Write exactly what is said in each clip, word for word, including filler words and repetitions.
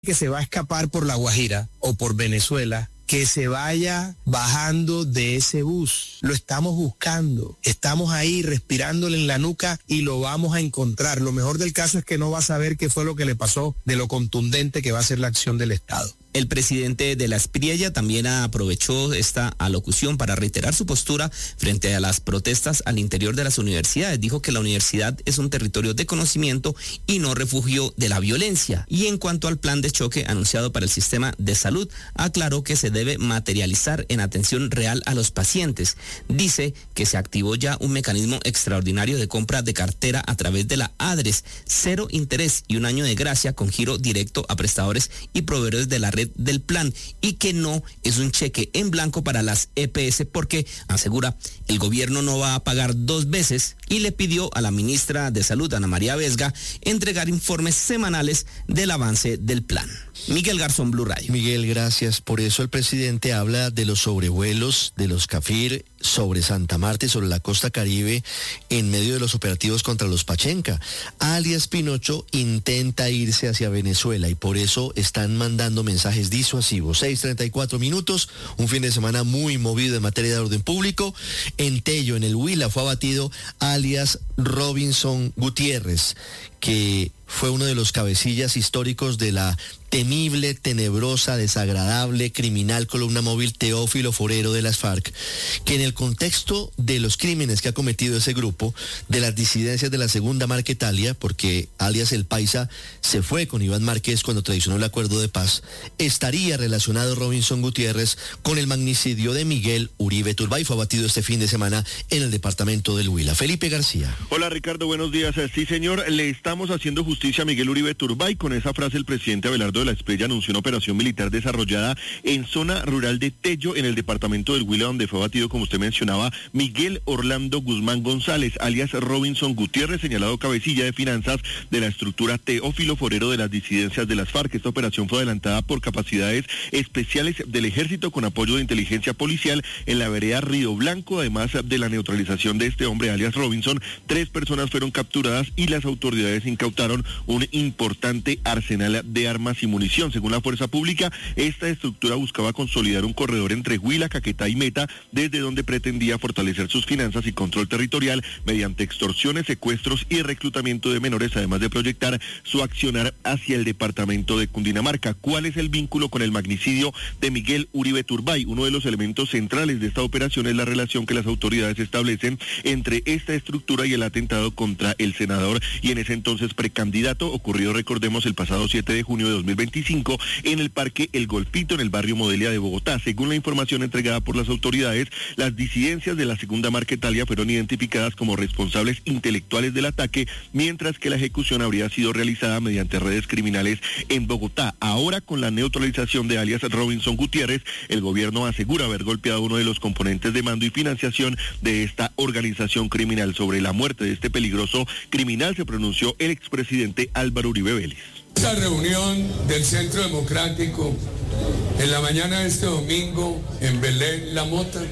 que se va a escapar por La Guajira o por Venezuela, que se vaya bajando de ese bus. Lo estamos buscando, estamos ahí respirándole en la nuca y lo vamos a encontrar. Lo mejor del caso es que no va a saber qué fue lo que le pasó, de lo contundente que va a ser la acción del Estado. El presidente de la Espriella también aprovechó esta alocución para reiterar su postura frente a las protestas al interior de las universidades. Dijo que la universidad es un territorio de conocimiento y no refugio de la violencia. Y en cuanto al plan de choque anunciado para el sistema de salud, aclaró que se debe materializar en atención real a los pacientes. Dice que se activó ya un mecanismo extraordinario de compra de cartera a través de la ADRES, cero interés y un año de gracia con giro directo a prestadores y proveedores de la red del plan, y que no es un cheque en blanco para las E P S porque, asegura, el gobierno no va a pagar dos veces, y le pidió a la ministra de Salud, Ana María Vesga, entregar informes semanales del avance del plan. Miguel Garzón, Blue Radio. Miguel, gracias. Por eso el presidente habla de los sobrevuelos de los CAFIR sobre Santa Marta y sobre la costa Caribe en medio de los operativos contra los Pachenca. Alias Pinocho intenta irse hacia Venezuela y por eso están mandando mensajes disuasivos. seis treinta y cuatro minutos, un fin de semana muy movido en materia de orden público. En Tello, en el Huila, fue abatido alias Robinson Gutiérrez, que fue uno de los cabecillas históricos de la temible, tenebrosa, desagradable, criminal columna móvil Teófilo Forero de las FARC, que en el contexto de los crímenes que ha cometido ese grupo, de las disidencias de la Segunda Marquetalia, porque alias El Paisa se fue con Iván Márquez cuando traicionó el acuerdo de paz, estaría relacionado Robinson Gutiérrez con el magnicidio de Miguel Uribe Turbay. Fue abatido este fin de semana en el departamento del Huila. Felipe García. Hola Ricardo, buenos días. Sí señor, le estamos haciendo justicia a Miguel Uribe Turbay. Con esa frase el presidente Abelardo de la Espriella anunció una operación militar desarrollada en zona rural de Tello, en el departamento del Huila, donde fue abatido, como usted mencionaba, Miguel Orlando Guzmán González, alias Robinson Gutiérrez, señalado cabecilla de finanzas de la estructura Teófilo Forero de las disidencias de las FARC. Esta operación fue adelantada por capacidades especiales del ejército con apoyo de inteligencia policial en la vereda Río Blanco. Además de la neutralización de este hombre, alias Robinson, tres personas fueron capturadas y las autoridades incautaron un importante arsenal de armas y munición. Según la fuerza pública, esta estructura buscaba consolidar un corredor entre Huila, Caquetá y Meta, desde donde pretendía fortalecer sus finanzas y control territorial mediante extorsiones, secuestros y reclutamiento de menores, además de proyectar su accionar hacia el departamento de Cundinamarca. ¿Cuál es el vínculo con el magnicidio de Miguel Uribe Turbay? Uno de los elementos centrales de esta operación es la relación que las autoridades establecen entre esta estructura y el atentado contra el senador y en ese entonces precandidato, ocurrido, recordemos, el pasado siete de junio de dos mil veinticinco en el Parque El Golfito, en el barrio Modelia de Bogotá. Según la información entregada por las autoridades, las disidencias de la Segunda Marquetalia fueron identificadas como responsables intelectuales del ataque, mientras que la ejecución habría sido realizada mediante redes criminales en Bogotá. Ahora, con la neutralización de alias Robinson Gutiérrez, el gobierno asegura haber golpeado a uno de los componentes de mando y financiación de esta organización criminal. Sobre la muerte de este peligroso criminal se pronunció el expresidente Álvaro Uribe Vélez. Esta reunión del Centro Democrático en la mañana de este domingo en Belén, La Mota,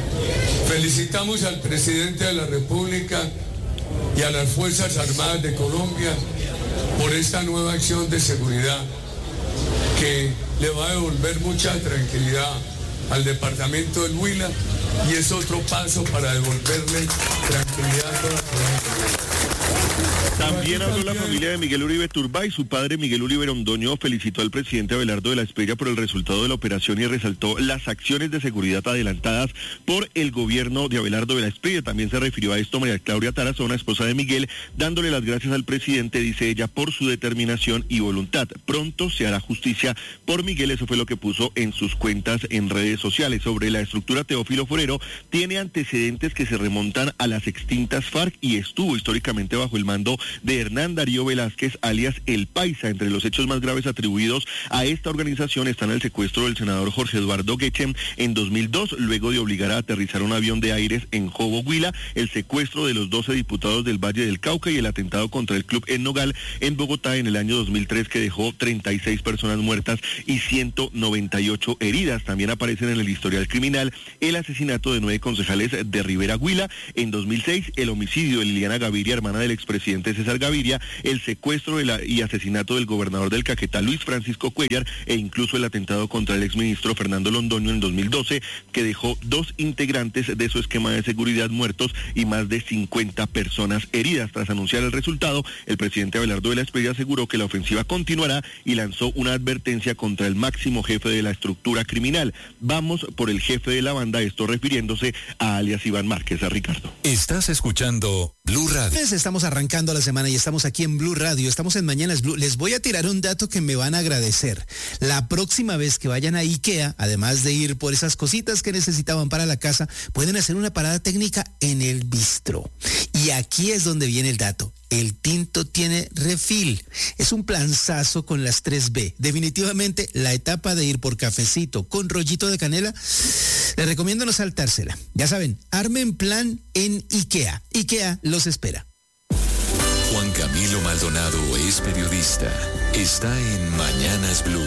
felicitamos al presidente de la República y a las Fuerzas Armadas de Colombia por esta nueva acción de seguridad que le va a devolver mucha tranquilidad al departamento del Huila y es otro paso para devolverle tranquilidad a toda la Colombia. También habló la familia de Miguel Uribe Turbay. Su padre, Miguel Uribe Londoño, felicitó al presidente Abelardo de la Espriella por el resultado de la operación y resaltó las acciones de seguridad adelantadas por el gobierno de Abelardo de la Espriella. También se refirió a esto María Claudia Tarazona, esposa de Miguel, dándole las gracias al presidente, dice ella, por su determinación y voluntad. Pronto se hará justicia por Miguel, eso fue lo que puso en sus cuentas en redes sociales. Sobre la estructura Teófilo Forero, tiene antecedentes que se remontan a las extintas FARC y estuvo históricamente bajo el mando de Hernán Darío Velázquez, alias El Paisa. Entre los hechos más graves atribuidos a esta organización están el secuestro del senador Jorge Eduardo Guechem en dos mil dos, luego de obligar a aterrizar un avión de aires en Jobo, Huila, el secuestro de los doce diputados del Valle del Cauca y el atentado contra el Club El Nogal en Bogotá en el año dos mil tres, que dejó treinta y seis personas muertas y ciento noventa y ocho heridas. También aparecen en el historial criminal el asesinato de nueve concejales de Rivera, Huila. En dos mil seis, el homicidio de Liliana Gaviria, hermana del expresidente presidente César Gaviria, el secuestro de la, y asesinato del gobernador del Caquetá, Luis Francisco Cuellar, e incluso el atentado contra el exministro Fernando Londoño en dos mil doce, que dejó dos integrantes de su esquema de seguridad muertos y más de cincuenta personas heridas. Tras anunciar el resultado, el presidente Abelardo de la Espriella aseguró que la ofensiva continuará y lanzó una advertencia contra el máximo jefe de la estructura criminal. Vamos por el jefe de la banda, esto refiriéndose a alias Iván Márquez. A Ricardo. Estás escuchando Blue Radio. Estamos arrancando la semana y estamos aquí en Blue Radio, estamos en Mañanas Blue. Les voy a tirar un dato que me van a agradecer. La próxima vez que vayan a IKEA, además de ir por esas cositas que necesitaban para la casa, pueden hacer una parada técnica en el bistro. Y aquí es donde viene el dato. El tinto tiene refil. Es un planzazo con las tres B. Definitivamente la etapa de ir por cafecito con rollito de canela, les recomiendo no saltársela. Ya saben, armen plan en IKEA. IKEA los espera. Juan Camilo Maldonado es periodista. Está en Mañanas Blue.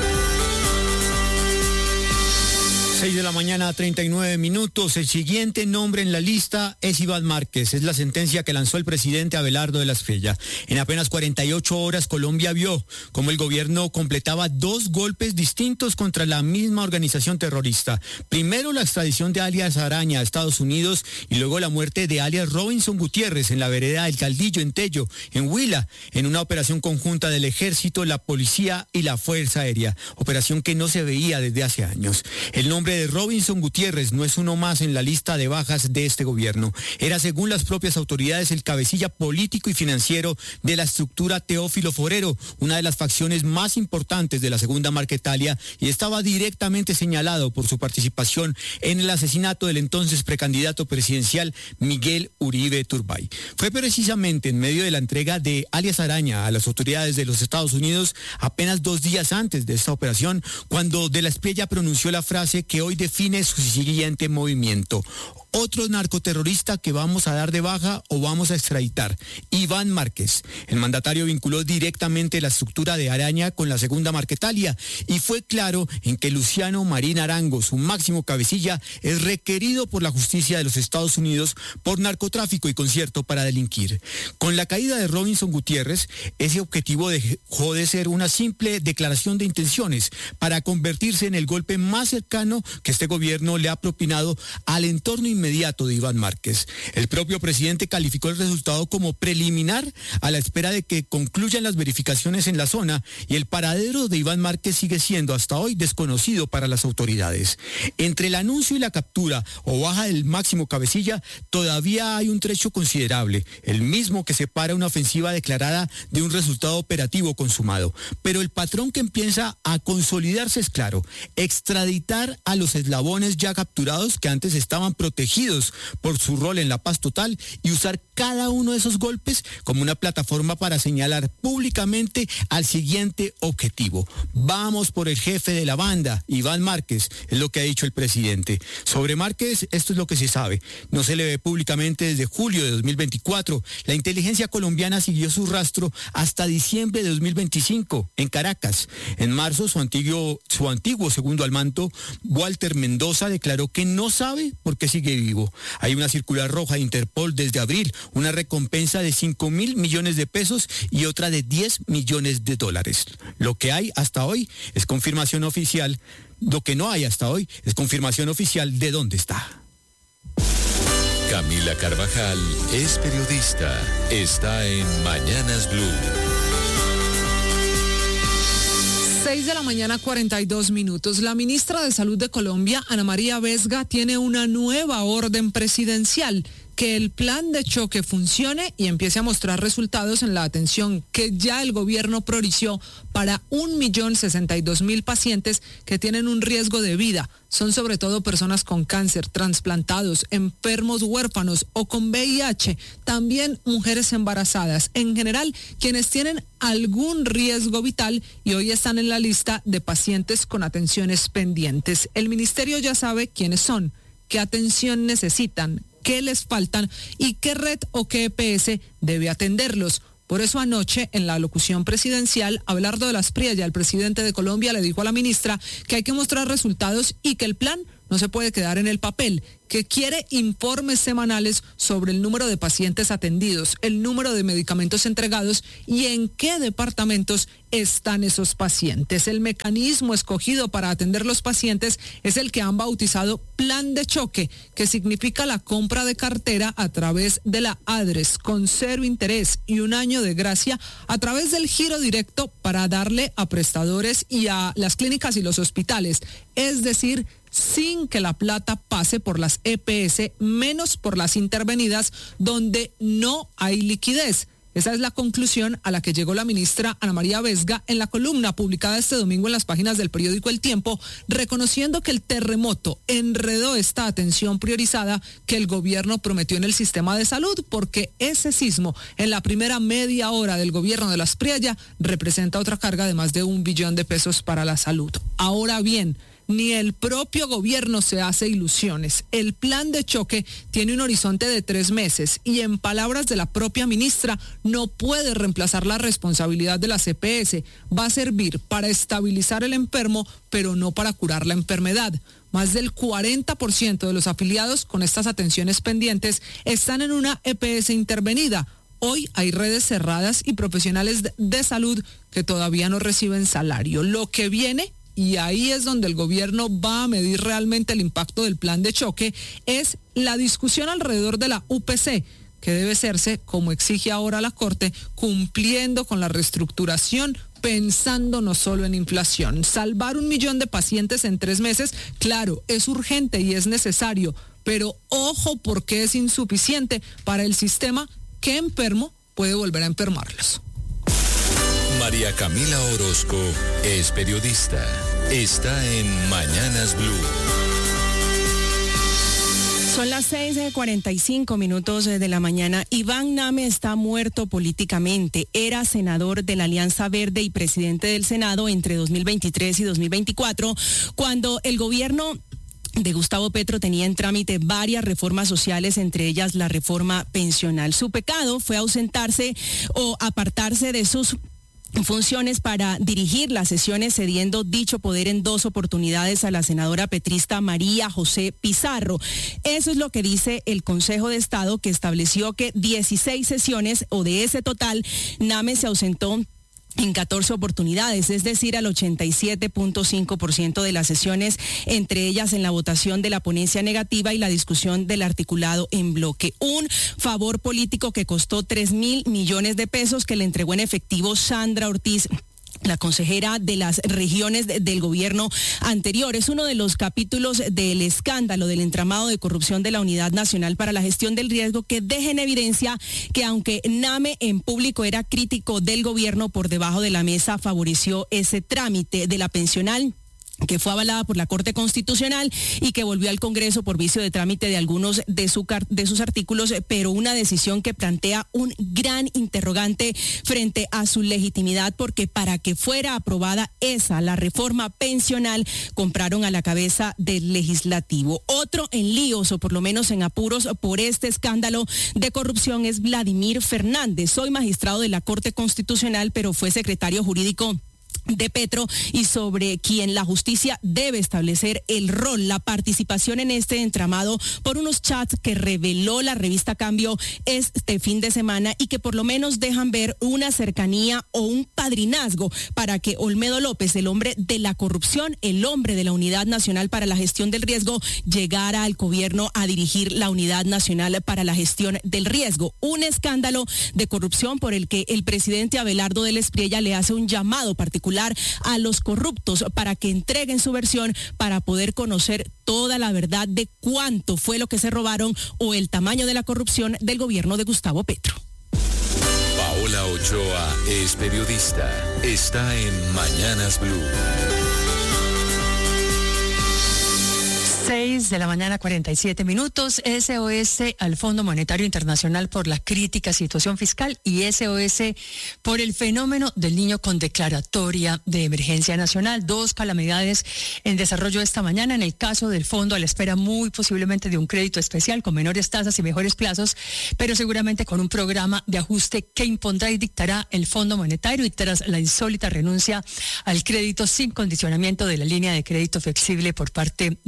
seis de la mañana, treinta y nueve minutos. El siguiente nombre en la lista es Iván Márquez. Es la sentencia que lanzó el presidente Abelardo de la Espriella. En apenas cuarenta y ocho horas, Colombia vio cómo el gobierno completaba dos golpes distintos contra la misma organización terrorista. Primero, la extradición de alias Araña a Estados Unidos y luego la muerte de alias Robinson Gutiérrez en la vereda del Caldillo, en Tello, en Huila, en una operación conjunta del Ejército, la Policía y la Fuerza Aérea. Operación que no se veía desde hace años. El nombre de Robinson Gutiérrez no es uno más en la lista de bajas de este gobierno. Era, según las propias autoridades, el cabecilla político y financiero de la estructura Teófilo Forero, una de las facciones más importantes de la Segunda Marquetalia, y estaba directamente señalado por su participación en el asesinato del entonces precandidato presidencial Miguel Uribe Turbay. Fue precisamente en medio de la entrega de alias Araña a las autoridades de los Estados Unidos, apenas dos días antes de esta operación, cuando de la Espriella pronunció la frase que hoy define su siguiente movimiento. Otro narcoterrorista que vamos a dar de baja o vamos a extraditar, Iván Márquez. El mandatario vinculó directamente la estructura de Araña con la Segunda Marquetalia y fue claro en que Luciano Marín Arango, su máximo cabecilla, es requerido por la justicia de los Estados Unidos por narcotráfico y concierto para delinquir. Con la caída de Robinson Gutiérrez, ese objetivo dejó de ser una simple declaración de intenciones para convertirse en el golpe más cercano que este gobierno le ha propinado al entorno inmediato inmediato de Iván Márquez. El propio presidente calificó el resultado como preliminar a la espera de que concluyan las verificaciones en la zona, y el paradero de Iván Márquez sigue siendo hasta hoy desconocido para las autoridades. Entre el anuncio y la captura o baja del máximo cabecilla todavía hay un trecho considerable, el mismo que separa una ofensiva declarada de un resultado operativo consumado. Pero el patrón que empieza a consolidarse es claro: extraditar a los eslabones ya capturados que antes estaban protegidos por su rol en la paz total y usar cada uno de esos golpes como una plataforma para señalar públicamente al siguiente objetivo. Vamos por el jefe de la banda, Iván Márquez, es lo que ha dicho el presidente. Sobre Márquez, esto es lo que se sabe. No se le ve públicamente desde julio de dos mil veinticuatro. La inteligencia colombiana siguió su rastro hasta diciembre de dos mil veinticinco en Caracas. En marzo, su antiguo, su antiguo segundo al mando, Walter Mendoza, declaró que no sabe por qué sigue vivo. Hay una circular roja de Interpol desde abril, una recompensa de cinco mil millones de pesos y otra de diez millones de dólares. Lo que hay hasta hoy es confirmación oficial, lo que no hay hasta hoy es confirmación oficial de dónde está. Camila Carvajal es periodista, está en Mañanas Blue. seis de la mañana, cuarenta y dos minutos. La ministra de Salud de Colombia, Ana María Vesga, tiene una nueva orden presidencial: que el plan de choque funcione y empiece a mostrar resultados en la atención que ya el gobierno priorizó para un millón sesenta y dos mil pacientes que tienen un riesgo de vida. Son sobre todo personas con cáncer, trasplantados, enfermos huérfanos o con V I H, también mujeres embarazadas, en general quienes tienen algún riesgo vital y hoy están en la lista de pacientes con atenciones pendientes. El ministerio ya sabe quiénes son, qué atención necesitan, qué les faltan y qué red o qué E P S debe atenderlos. Por eso anoche, en la alocución presidencial, Abelardo de la Espriella, el presidente de Colombia, le dijo a la ministra que hay que mostrar resultados y que el plan no no se puede quedar en el papel, que quiere informes semanales sobre el número de pacientes atendidos, el número de medicamentos entregados y en qué departamentos están esos pacientes. El mecanismo escogido para atender los pacientes es el que han bautizado Plan de Choque, que significa la compra de cartera a través de la ADRES con cero interés y un año de gracia a través del giro directo para darle a prestadores y a las clínicas y los hospitales, es decir, sin que la plata pase por las E P S, menos por las intervenidas, donde no hay liquidez. Esa es la conclusión a la que llegó la ministra Ana María Vesga en la columna publicada este domingo en las páginas del periódico El Tiempo, reconociendo que el terremoto enredó esta atención priorizada que el gobierno prometió en el sistema de salud, porque ese sismo en la primera media hora del gobierno de la Asprilla representa otra carga de más de un billón de pesos para la salud. Ahora bien, ni el propio gobierno se hace ilusiones. El plan de choque tiene un horizonte de tres meses y, en palabras de la propia ministra, no puede reemplazar la responsabilidad de la C P S. Va a servir para estabilizar el enfermo, pero no para curar la enfermedad. Más del cuarenta por ciento de los afiliados con estas atenciones pendientes están en una E P S intervenida. Hoy hay redes cerradas y profesionales de salud que todavía no reciben salario. Lo que viene, y ahí es donde el gobierno va a medir realmente el impacto del plan de choque, es la discusión alrededor de la U P C, que debe hacerse, como exige ahora la Corte, cumpliendo con la reestructuración, pensando no solo en inflación. Salvar un millón de pacientes en tres meses, claro, es urgente y es necesario, pero ojo, porque es insuficiente para el sistema que enfermo puede volver a enfermarlos. María Camila Orozco es periodista. Está en Mañanas Blue. Son las seis cuarenta y cinco minutos de la mañana. Iván Name está muerto políticamente. Era senador de la Alianza Verde y presidente del Senado entre dos mil veintitrés y dos mil veinticuatro, cuando el gobierno de Gustavo Petro tenía en trámite varias reformas sociales, entre ellas la reforma pensional. Su pecado fue ausentarse o apartarse de sus funciones para dirigir las sesiones, cediendo dicho poder en dos oportunidades a la senadora petrista María José Pizarro. Eso es lo que dice el Consejo de Estado, que estableció que dieciséis sesiones, o de ese total, Name se ausentó en catorce oportunidades, es decir, al ochenta y siete punto cinco por ciento de las sesiones, entre ellas en la votación de la ponencia negativa y la discusión del articulado en bloque. Un favor político que costó tres mil millones de pesos, que le entregó en efectivo Sandra Ortiz, la consejera de las regiones de, del gobierno anterior. Es uno de los capítulos del escándalo del entramado de corrupción de la Unidad Nacional para la Gestión del Riesgo, que deja en evidencia que, aunque Name en público era crítico del gobierno, por debajo de la mesa favoreció ese trámite de la pensional, que fue avalada por la Corte Constitucional y que volvió al Congreso por vicio de trámite de algunos de, su, de sus artículos, pero una decisión que plantea un gran interrogante frente a su legitimidad, porque para que fuera aprobada esa, la reforma pensional, compraron a la cabeza del legislativo. Otro en líos, o por lo menos en apuros, por este escándalo de corrupción es Vladimir Fernández. Hoy magistrado de la Corte Constitucional, pero fue secretario jurídico de Petro, y sobre quien la justicia debe establecer el rol, la participación en este entramado, por unos chats que reveló la revista Cambio este fin de semana y que por lo menos dejan ver una cercanía o un padrinazgo para que Olmedo López, el hombre de la corrupción, el hombre de la Unidad Nacional para la Gestión del Riesgo, llegara al gobierno a dirigir la Unidad Nacional para la Gestión del Riesgo. Un escándalo de corrupción por el que el presidente Abelardo del Espriella le hace un llamado particular a los corruptos para que entreguen su versión, para poder conocer toda la verdad de cuánto fue lo que se robaron o el tamaño de la corrupción del gobierno de Gustavo Petro. Paola Ochoa es periodista. Está en Mañanas Blue. seis de la mañana, cuarenta y siete minutos. S O S al Fondo Monetario Internacional por la crítica situación fiscal y S O S por el fenómeno del niño con declaratoria de emergencia nacional. Dos calamidades en desarrollo esta mañana. En el caso del fondo, a la espera muy posiblemente de un crédito especial con menores tasas y mejores plazos, pero seguramente con un programa de ajuste que impondrá y dictará el Fondo Monetario, y tras la insólita renuncia al crédito sin condicionamiento de la línea de crédito flexible por parte del gobierno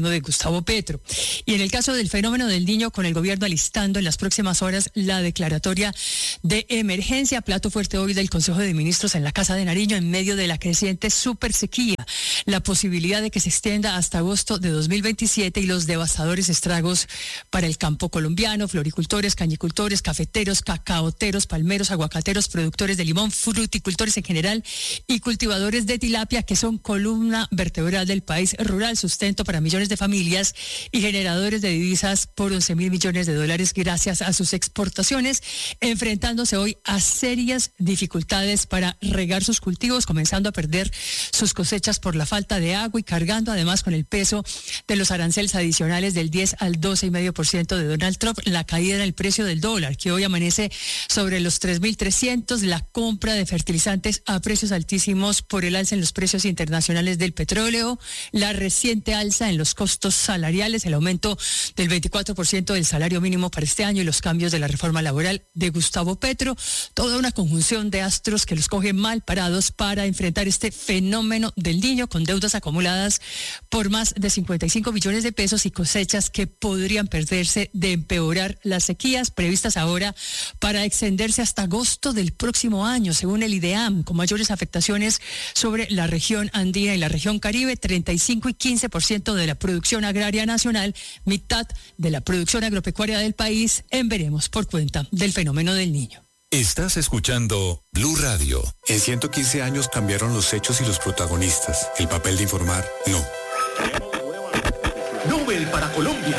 gobierno de Gustavo Petro. Y en el caso del fenómeno del Niño, con el gobierno alistando en las próximas horas la declaratoria de emergencia, plato fuerte hoy del Consejo de Ministros en la Casa de Nariño en medio de la creciente super sequía, la posibilidad de que se extienda hasta agosto de dos mil veintisiete y los devastadores estragos para el campo colombiano, floricultores, cañicultores, cafeteros, cacaoteros, palmeros, aguacateros, productores de limón, fruticultores en general y cultivadores de tilapia, que son columna vertebral del país rural, sustento para millones de familias y generadores de divisas por once mil millones de dólares gracias a sus exportaciones, enfrentándose hoy a serias dificultades para regar sus cultivos, comenzando a perder sus cosechas por la falta de agua y cargando además con el peso de los aranceles adicionales del diez al doce coma cinco por ciento de Donald Trump, la caída en el precio del dólar, que hoy amanece sobre los tres mil trescientos, la compra de fertilizantes a precios altísimos por el alza en los precios internacionales del petróleo, la reciente alza en los costos salariales, el aumento del veinticuatro por ciento del salario mínimo para este año y los cambios de la reforma laboral de Gustavo Petro, toda una conjunción de astros que los coge mal parados para enfrentar este fenómeno del Niño, con deudas acumuladas por más de cincuenta y cinco billones de pesos y cosechas que podrían perderse de empeorar las sequías previstas ahora para extenderse hasta agosto del próximo año, según el IDEAM, con mayores afectaciones sobre la región andina y la región Caribe, treinta y cinco y quince por ciento de la producción agraria nacional, mitad de la producción agropecuaria del país, en veremos por cuenta del fenómeno del Niño. Estás escuchando Blue Radio. En ciento quince años cambiaron los hechos y los protagonistas. El papel de informar, no. Nobel para Colombia.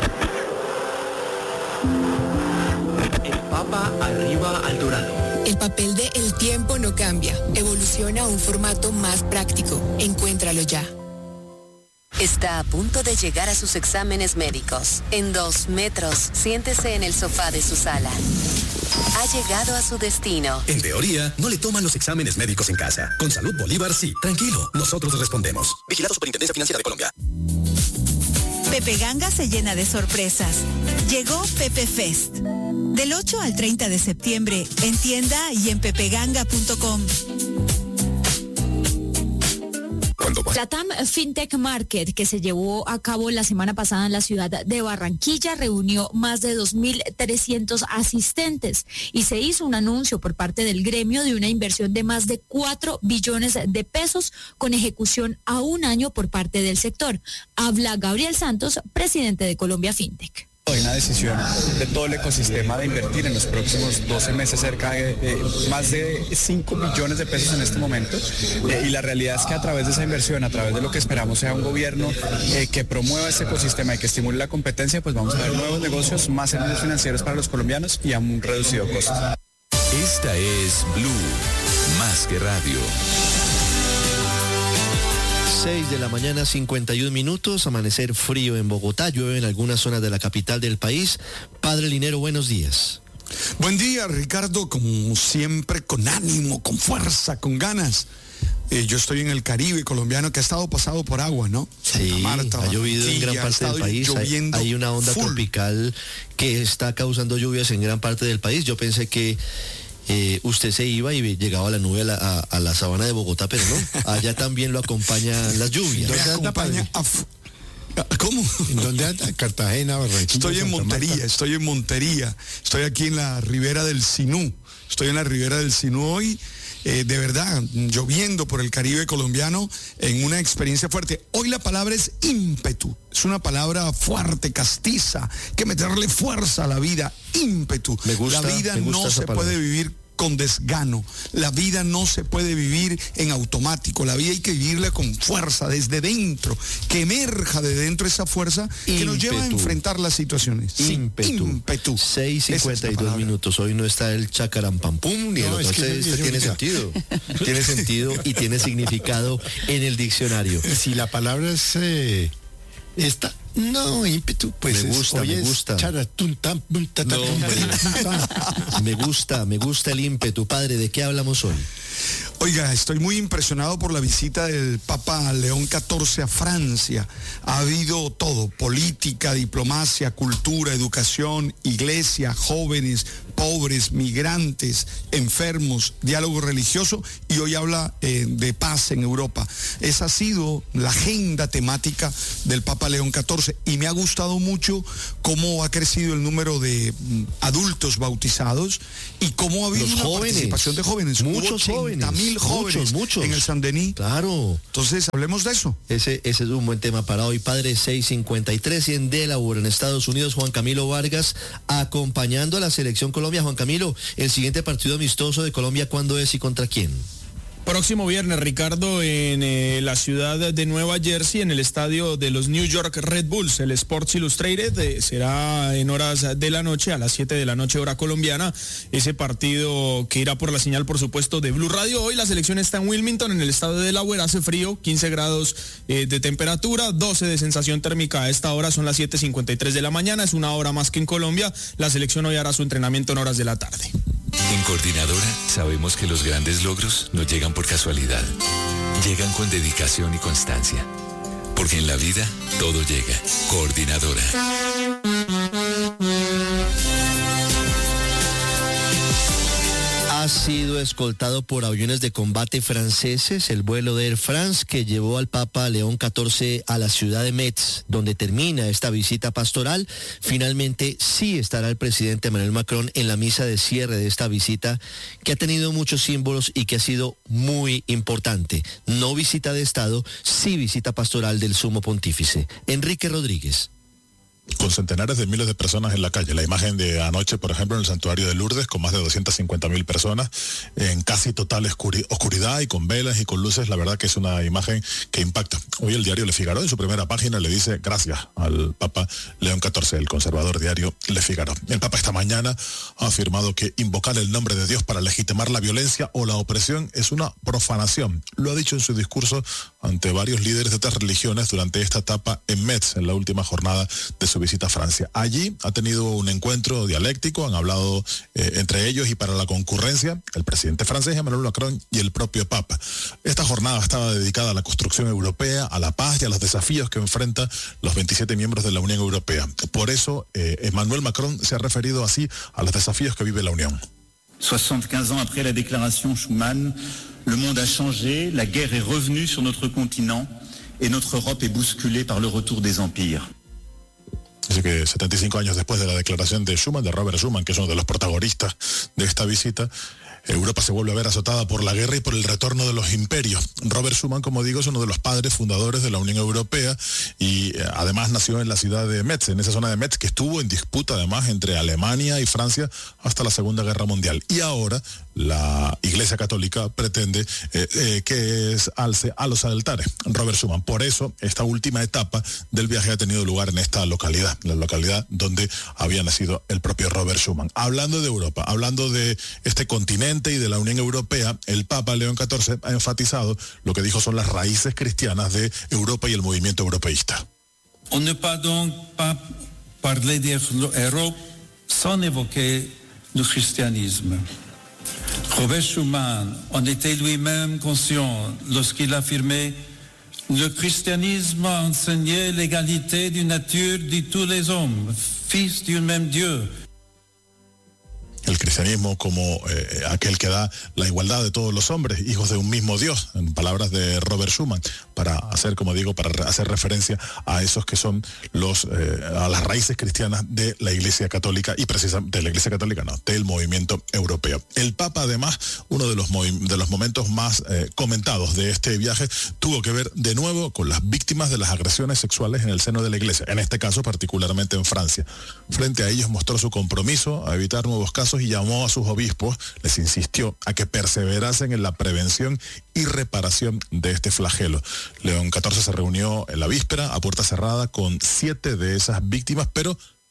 El Papa arriba al Dorado. El papel de El Tiempo no cambia. Evoluciona a un formato más práctico. Encuéntralo ya. Está a punto de llegar a sus exámenes médicos. En dos metros, siéntese en el sofá de su sala. Ha llegado a su destino. En teoría, no le toman los exámenes médicos en casa. Con Salud Bolívar, sí. Tranquilo, nosotros respondemos. Vigilado Superintendencia Financiera de Colombia. Pepe Ganga se llena de sorpresas. Llegó Pepe Fest. Del ocho al treinta de septiembre, en tienda y en pepeganga punto com. Latam FinTech Market, que se llevó a cabo la semana pasada en la ciudad de Barranquilla, reunió más de dos mil trescientos asistentes y se hizo un anuncio por parte del gremio de una inversión de más de cuatro billones de pesos con ejecución a un año por parte del sector. Habla Gabriel Santos, presidente de Colombia FinTech. Hay una decisión de todo el ecosistema de invertir en los próximos doce meses cerca de eh, más de cinco millones de pesos en este momento eh, y la realidad es que a través de esa inversión, a través de lo que esperamos sea un gobierno eh, que promueva este ecosistema y que estimule la competencia, pues vamos a ver nuevos negocios, más servicios financieros para los colombianos y a un reducido costo. Esta es Blue, más que radio. seis de la mañana, cincuenta y un minutos, amanecer frío en Bogotá, llueve en algunas zonas de la capital del país. Padre Linero, buenos días. Buen día, Ricardo, como siempre, con ánimo, con fuerza, con ganas. Eh, yo estoy en el Caribe colombiano que ha estado pasado por agua, ¿no? Sí, Marta, ha llovido en gran parte del país. Hay, hay una onda full. tropical que está causando lluvias en gran parte del país. Yo pensé que Eh, usted se iba y llegaba a la nube a la, a, a la sabana de Bogotá, pero no, allá también lo acompañan las lluvias. ¿Dónde anda, padre? ¿Cómo? ¿En dónde anda? Cartagena, Barranquilla. Estoy en Montería, Marta. estoy en Montería, estoy aquí en la ribera del Sinú, estoy en la ribera del Sinú hoy, eh, de verdad, lloviendo por el Caribe colombiano en una experiencia fuerte. Hoy la palabra es ímpetu, es una palabra fuerte, castiza, que meterle fuerza a la vida, ímpetu. Me gusta, la vida me gusta no se palabra. puede vivir con desgano, la vida no se puede vivir en automático, la vida hay que vivirla con fuerza, desde dentro, que emerja de dentro esa fuerza ímpetu. Que nos lleva a enfrentar las situaciones. Ímpetu. Sí, ímpetu. seis cincuenta y dos minutos, hoy no está el chacarampampum ni no, el otro, es que este tiene sentido, tiene sentido y tiene significado en el diccionario. Si la palabra es eh, esta, no, ímpetu, pues me gusta, es, me gusta. No, me gusta, me gusta el ímpetu. Padre, ¿de qué hablamos hoy? Oiga, estoy muy impresionado por la visita del Papa León catorce a Francia. Ha habido todo, política, diplomacia, cultura, educación, iglesia, jóvenes, pobres, migrantes, enfermos, diálogo religioso, y hoy habla eh, de paz en Europa. Esa ha sido la agenda temática del Papa León catorce y me ha gustado mucho cómo ha crecido el número de mm, adultos bautizados y cómo ha habido Los una jóvenes, participación de jóvenes. muchos jóvenes. mil jóvenes muchos, muchos. en el Saint-Denis. Claro. Entonces, hablemos de eso. Ese, ese es un buen tema para hoy. Padre, seis cincuenta y tres y en Delaware, en Estados Unidos, Juan Camilo Vargas, acompañando a la selección Colombia. Juan Camilo, el siguiente partido amistoso de Colombia, ¿cuándo es y contra quién? Próximo viernes, Ricardo, en eh, la ciudad de Nueva Jersey, en el estadio de los New York Red Bulls, el Sports Illustrated, eh, será en horas de la noche, a las siete de la noche hora colombiana, ese partido que irá por la señal, por supuesto, de Blue Radio. Hoy la selección está en Wilmington, en el estado de Delaware, hace frío, quince grados eh, de temperatura, doce de sensación térmica a esta hora, son las siete cincuenta y tres de la mañana, es una hora más que en Colombia. La selección hoy hará su entrenamiento en horas de la tarde. En Coordinadora sabemos que los grandes logros no llegan por casualidad. Llegan con dedicación y constancia. Porque en la vida todo llega. Coordinadora. Ha sido escoltado por aviones de combate franceses el vuelo de Air France que llevó al Papa León catorce a la ciudad de Metz, donde termina esta visita pastoral. Finalmente sí estará el presidente Emmanuel Macron en la misa de cierre de esta visita, que ha tenido muchos símbolos y que ha sido muy importante. No visita de Estado, sí visita pastoral del Sumo Pontífice. Enrique Rodríguez. Con centenares de miles de personas en la calle. La imagen de anoche, por ejemplo, en el santuario de Lourdes, con más de doscientas cincuenta mil personas, en casi total oscuridad y con velas y con luces, la verdad que es una imagen que impacta. Hoy el diario Le Figaro, en su primera página, le dice gracias al Papa León catorce, el conservador diario Le Figaro. El Papa esta mañana ha afirmado que invocar el nombre de Dios para legitimar la violencia o la opresión es una profanación. Lo ha dicho en su discurso ante varios líderes de otras religiones durante esta etapa en Metz, en la última jornada de su visita a Francia. Allí ha tenido un encuentro dialéctico, han hablado eh, entre ellos y para la concurrencia el presidente francés Emmanuel Macron y el propio Papa. Esta jornada estaba dedicada a la construcción europea, a la paz y a los desafíos que enfrentan los veintisiete miembros de la Unión Europea. Por eso eh, Emmanuel Macron se ha referido así a los desafíos que vive la Unión. soixante-quinze ans après la déclaration Schuman, le monde a changé, la guerre est revenue sur notre continent et notre Europe est bousculée par le retour des empires. Dice que setenta y cinco años después de la declaración de Schuman, de Robert Schuman, que es uno de los protagonistas de esta visita, Europa se vuelve a ver azotada por la guerra y por el retorno de los imperios. Robert Schuman, como digo, es uno de los padres fundadores de la Unión Europea y eh, además nació en la ciudad de Metz, en esa zona de Metz que estuvo en disputa además entre Alemania y Francia hasta la Segunda Guerra Mundial. Y ahora la Iglesia Católica pretende eh, eh, que es alce a los altares Robert Schuman. Por eso esta última etapa del viaje ha tenido lugar en esta localidad, la localidad donde había nacido el propio Robert Schuman. Hablando de Europa, hablando de este continente y de la Unión Europea, el Papa León catorce ha enfatizado lo que dijo son las raíces cristianas de Europa y el movimiento europeísta. On ne peut donc pas parler d'Europe sans évoquer le christianisme. Robert Schuman en était lui-même conscient lorsqu'il affirmait le christianisme a enseigné l'égalité d'une nature de tous les hommes, fils d'un même Dieu. El cristianismo como eh, aquel que da la igualdad de todos los hombres, hijos de un mismo Dios, en palabras de Robert Schuman, para hacer, como digo, para hacer referencia a esos que son los eh, a las raíces cristianas de la Iglesia Católica y precisamente de la Iglesia Católica, no, del movimiento europeo. El Papa, además, uno de los de los momentos más eh, comentados de este viaje, tuvo que ver de nuevo con las víctimas de las agresiones sexuales en el seno de la Iglesia, en este caso particularmente en Francia. Frente a ellos mostró su compromiso a evitar nuevos casos y llamó a sus obispos, les insistió a que perseverasen en la prevención y reparación de este flagelo. León catorce se reunió en la víspera a puerta cerrada con siete de esas víctimas, pero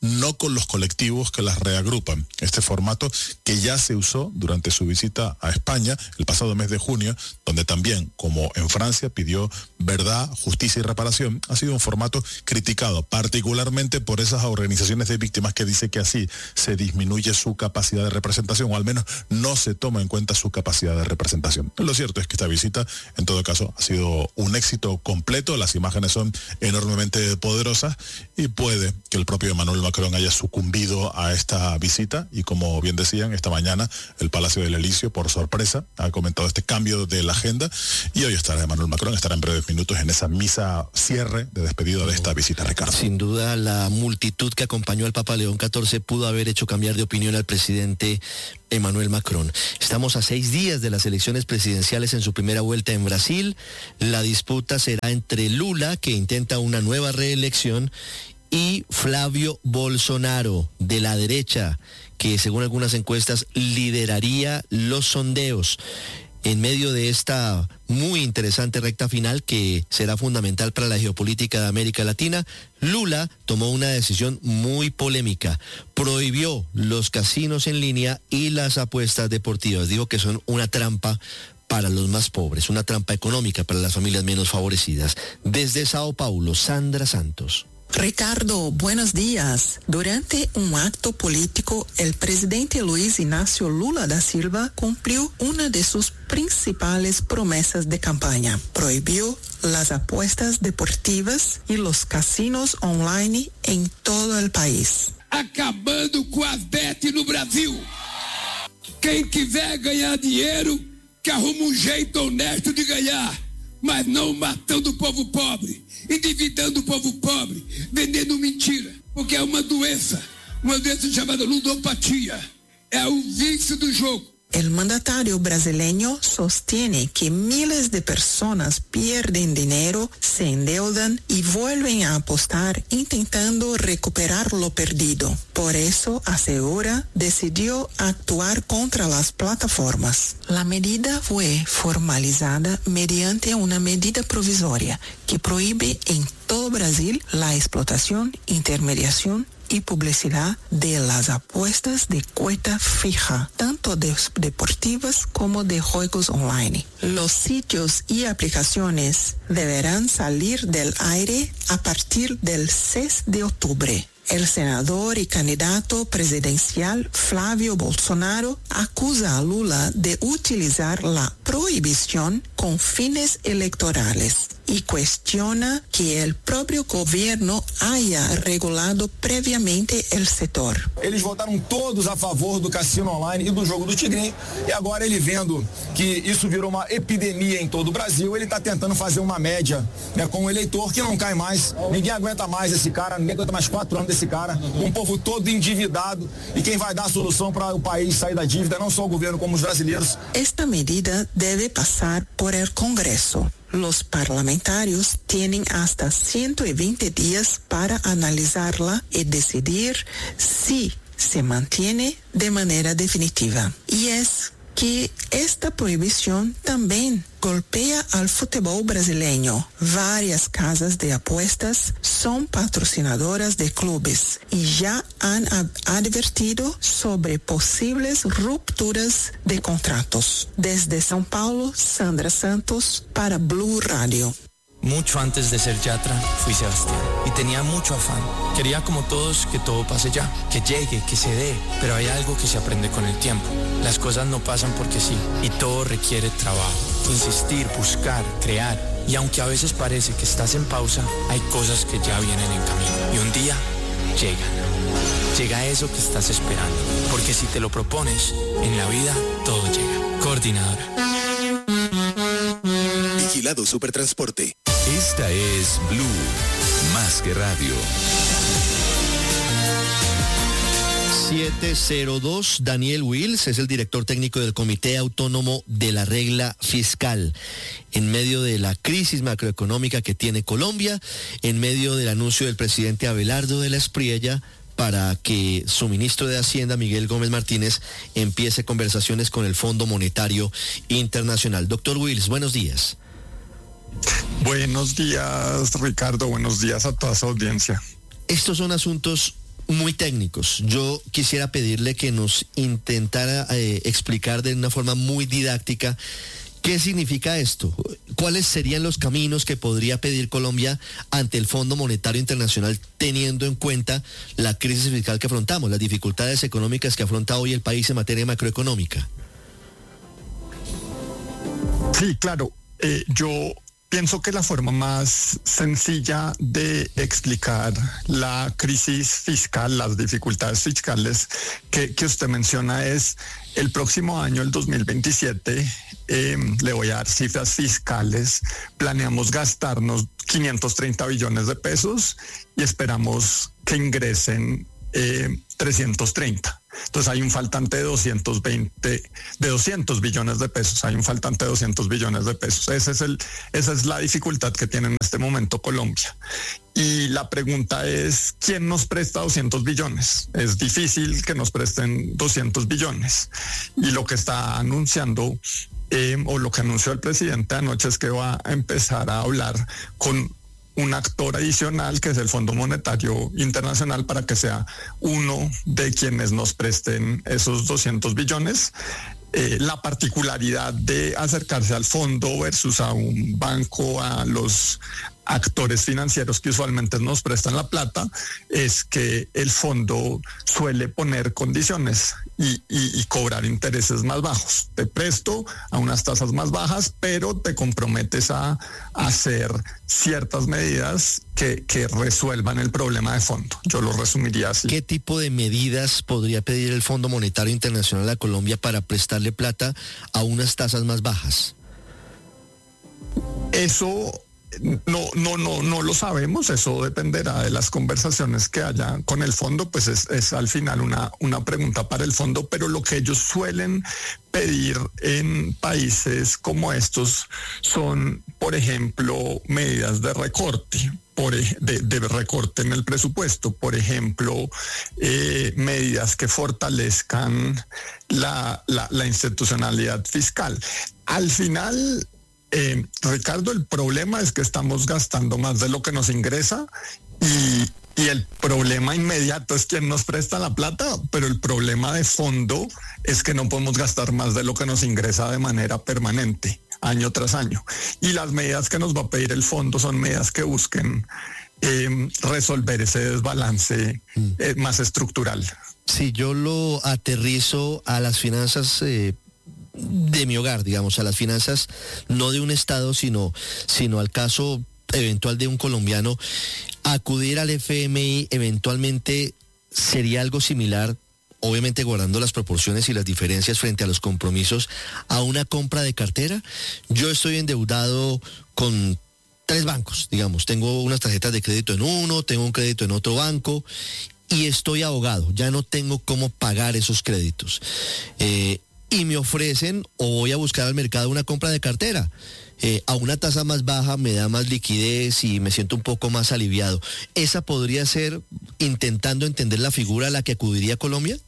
no con los colectivos que las reagrupan. Este formato que ya se usó durante su visita a España el pasado mes de junio, donde también, como en Francia, pidió verdad, justicia y reparación, ha sido un formato criticado, particularmente por esas organizaciones de víctimas que dice que así se disminuye su capacidad de representación, o al menos no se toma en cuenta su capacidad de representación. Lo cierto es que esta visita, en todo caso, ha sido un éxito completo, las imágenes son enormemente poderosas y puede que el propio Emmanuel Macron haya sucumbido a esta visita y, como bien decían, esta mañana el Palacio del Elíseo, por sorpresa, ha comentado este cambio de la agenda y hoy estará Emmanuel Macron, estará en breves minutos en esa misa cierre de despedida de esta visita, Ricardo. Sin duda, la multitud que acompañó al Papa León catorce pudo haber hecho cambiar de opinión al presidente Emmanuel Macron. Estamos a seis días de las elecciones presidenciales en su primera vuelta en Brasil. La disputa será entre Lula, que intenta una nueva reelección, y Flavio Bolsonaro, de la derecha, que según algunas encuestas lideraría los sondeos. En medio de esta muy interesante recta final que será fundamental para la geopolítica de América Latina, Lula tomó una decisión muy polémica. Prohibió los casinos en línea y las apuestas deportivas. Dijo que son una trampa para los más pobres, una trampa económica para las familias menos favorecidas. Desde Sao Paulo, Sandra Santos. Ricardo, buenos días. Durante un acto político, el presidente Luis Ignacio Lula da Silva cumplió una de sus principales promesas de campaña. Prohibió las apuestas deportivas y los casinos online en todo el país. Acabando com as bets no Brasil. Quem quiser ganhar dinheiro, que arruma um jeito honesto de ganhar, mas não matando o povo pobre, endividando o povo pobre, vendendo mentira, porque é uma doença, uma doença chamada ludopatia, é o vício do jogo. El mandatario brasileño sostiene que miles de personas pierden dinero, se endeudan y vuelven a apostar intentando recuperar lo perdido. Por eso, asegura, decidió actuar contra las plataformas. La medida fue formalizada mediante una medida provisoria que prohíbe en todo Brasil la explotación, intermediación y publicidad de las apuestas de cuota fija, tanto de deportivas como de juegos online. Los sitios y aplicaciones deberán salir del aire a partir del seis de octubre. El senador y candidato presidencial Flavio Bolsonaro acusa a Lula de utilizar la prohibición con fines electorales y cuestiona que el propio gobierno haya regulado previamente el sector. Eles votaram todos a favor do cassino online e do jogo do Tigrinho, e agora ele vendo que isso virou uma epidemia em todo o Brasil, ele está tentando fazer uma média, né, com o eleitor que não cai mais. Ninguém aguenta mais esse cara, ninguém aguenta mais quatro anos desse cara, um povo todo endividado, e quem vai dar a solução para o país sair da dívida, não só o governo como os brasileiros. Esta medida debe pasar por el Congreso. Los parlamentarios tienen hasta ciento veinte días para analizarla y decidir si se mantiene de manera definitiva. Y es que esta prohibición también golpea al fútbol brasileño. Varias casas de apuestas son patrocinadoras de clubes y ya han ad- advertido sobre posibles rupturas de contratos. Desde São Paulo, Sandra Santos para Blue Radio. Mucho antes de ser yatra, fui Sebastián y tenía mucho afán. Quería como todos que todo pase ya, que llegue, que se dé, pero hay algo que se aprende con el tiempo. Las cosas no pasan porque sí y todo requiere trabajo, insistir, buscar, crear. Y aunque a veces parece que estás en pausa, hay cosas que ya vienen en camino y un día llegan. Llega eso que estás esperando, porque si te lo propones, en la vida todo llega. Coordinadora. Vigilado Supertransporte. Esta es Blue, más que radio. siete cero dos, Daniel Wills es el director técnico del Comité Autónomo de la Regla Fiscal. En medio de la crisis macroeconómica que tiene Colombia, en medio del anuncio del presidente Abelardo de la Espriella para que su ministro de Hacienda, Miguel Gómez Martínez, empiece conversaciones con el Fondo Monetario Internacional. Doctor Wills, buenos días. Buenos días, Ricardo. Buenos días a toda su audiencia. Estos son asuntos muy técnicos. Yo quisiera pedirle que nos intentara eh, explicar de una forma muy didáctica qué significa esto, cuáles serían los caminos que podría pedir Colombia ante el Fondo Monetario Internacional, teniendo en cuenta la crisis fiscal que afrontamos, las dificultades económicas que afronta hoy el país en materia macroeconómica. Sí, claro. Eh, yo pienso que la forma más sencilla de explicar la crisis fiscal, las dificultades fiscales que, que usted menciona es el próximo año, el dos mil veintisiete, eh, le voy a dar cifras fiscales, planeamos gastarnos quinientos treinta billones de pesos y esperamos que ingresen eh, trescientos treinta. Entonces hay un faltante de doscientos veinte, de doscientos billones de pesos, hay un faltante de doscientos billones de pesos. Ese es el, esa es la dificultad que tiene en este momento Colombia. Y la pregunta es, ¿quién nos presta doscientos billones? Es difícil que nos presten doscientos billones. Y lo que está anunciando, eh, o lo que anunció el presidente anoche, es que va a empezar a hablar con un actor adicional, que es el Fondo Monetario Internacional, para que sea uno de quienes nos presten esos doscientos billones. Eh, la particularidad de acercarse al fondo versus a un banco, a los actores financieros que usualmente nos prestan la plata, es que el fondo suele poner condiciones y, y, y cobrar intereses más bajos. Te presto a unas tasas más bajas, pero te comprometes a, a hacer ciertas medidas que, que resuelvan el problema de fondo. Yo lo resumiría así. ¿Qué tipo de medidas podría pedir el Fondo Monetario Internacional a Colombia para prestarle plata a unas tasas más bajas? Eso No, no, no, no lo sabemos, eso dependerá de las conversaciones que haya con el fondo, pues es, es al final una, una pregunta para el fondo, pero lo que ellos suelen pedir en países como estos son, por ejemplo, medidas de recorte. Por, de, de recorte en el presupuesto, por ejemplo, eh, medidas que fortalezcan la, la, la institucionalidad fiscal. Al final, eh, Ricardo, el problema es que estamos gastando más de lo que nos ingresa y, y el problema inmediato es quien nos presta la plata, pero el problema de fondo es que no podemos gastar más de lo que nos ingresa de manera permanente, año tras año. Y las medidas que nos va a pedir el fondo son medidas que busquen eh, resolver ese desbalance eh, más estructural. Si yo lo aterrizo a las finanzas eh, de mi hogar, digamos, a las finanzas no de un estado, sino, sino al caso eventual de un colombiano, acudir al F M I eventualmente sería algo similar, obviamente guardando las proporciones y las diferencias frente a los compromisos, a una compra de cartera. Yo estoy endeudado con tres bancos, digamos, tengo unas tarjetas de crédito en uno, tengo un crédito en otro banco y estoy ahogado, ya no tengo cómo pagar esos créditos. Eh, y me ofrecen, o voy a buscar al mercado una compra de cartera, eh, a una tasa más baja, me da más liquidez y me siento un poco más aliviado. ¿Esa podría ser, intentando entender la figura a la que acudiría Colombia?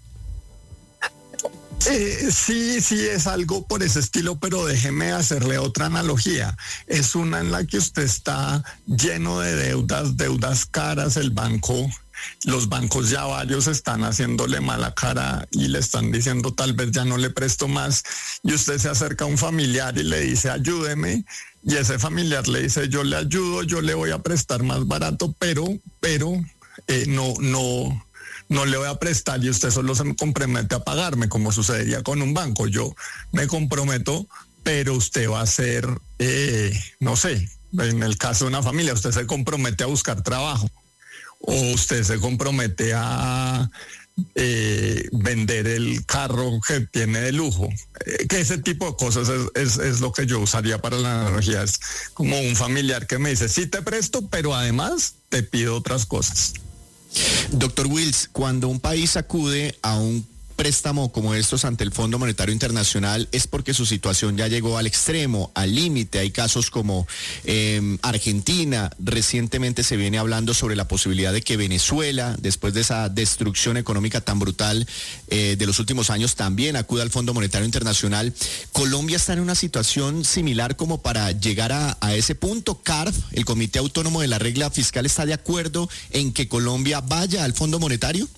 Eh, sí, sí, es algo por ese estilo, pero déjeme hacerle otra analogía. Es una en la que usted está lleno de deudas, deudas caras, el banco, los bancos ya varios están haciéndole mala cara y le están diciendo tal vez ya no le presto más, y usted se acerca a un familiar y le dice ayúdeme, y ese familiar le dice yo le ayudo, yo le voy a prestar más barato, pero, pero eh, no, no... no le voy a prestar y usted solo se compromete a pagarme, como sucedería con un banco. Yo me comprometo, pero usted va a hacer, eh, no sé, en el caso de una familia, usted se compromete a buscar trabajo o usted se compromete a eh, vender el carro que tiene de lujo. Eh, que ese tipo de cosas es, es, es lo que yo usaría para la analogía. Es como un familiar que me dice, sí te presto, pero además te pido otras cosas. Doctor Wills, cuando un país acude a un préstamo como estos ante el Fondo Monetario Internacional es porque su situación ya llegó al extremo, al límite. Hay casos como eh, Argentina. Recientemente se viene hablando sobre la posibilidad de que Venezuela, después de esa destrucción económica tan brutal eh, de los últimos años, también acuda al Fondo Monetario Internacional. Colombia está en una situación similar como para llegar a, a ese punto. C A R F, el Comité Autónomo de la Regla Fiscal, ¿está de acuerdo en que Colombia vaya al Fondo Monetario?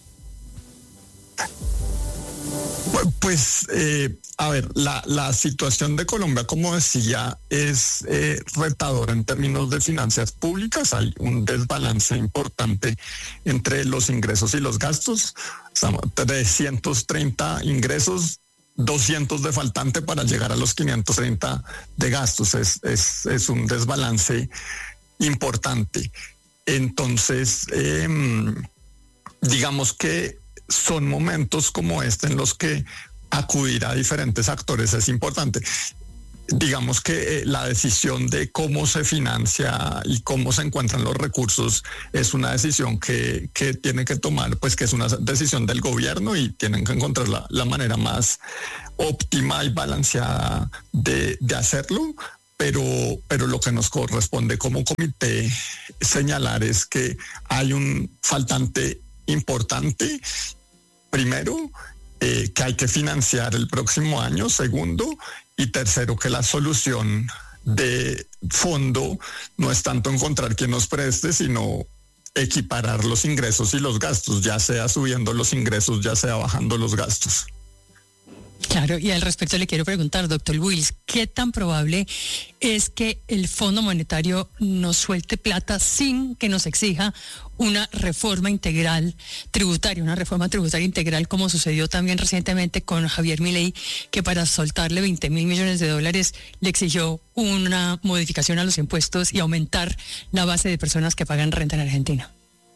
Pues, eh, a ver, la, la situación de Colombia, como decía, es eh, retadora en términos de finanzas públicas. Hay un desbalance importante entre los ingresos y los gastos. Estamos trescientos treinta ingresos, doscientos de faltante para llegar a los quinientos treinta de gastos. Es, es, es un desbalance importante. Entonces, eh, digamos que son momentos como este en los que acudir a diferentes actores es importante. Digamos que eh, la decisión de cómo se financia y cómo se encuentran los recursos es una decisión que, que tiene que tomar, pues que es una decisión del gobierno y tienen que encontrar la, la manera más óptima y balanceada de, de hacerlo. Pero, pero lo que nos corresponde como comité señalar es que hay un faltante importante. Primero, eh, que hay que financiar el próximo año. Segundo, y tercero, que la solución de fondo no es tanto encontrar quien nos preste, sino equiparar los ingresos y los gastos, ya sea subiendo los ingresos, ya sea bajando los gastos. Claro, y al respecto le quiero preguntar, doctor Wills, ¿qué tan probable es que el Fondo Monetario nos suelte plata sin que nos exija una reforma integral tributaria, una reforma tributaria integral, como sucedió también recientemente con Javier Milei, que para soltarle veinte mil millones de dólares le exigió una modificación a los impuestos y aumentar la base de personas que pagan renta en Argentina?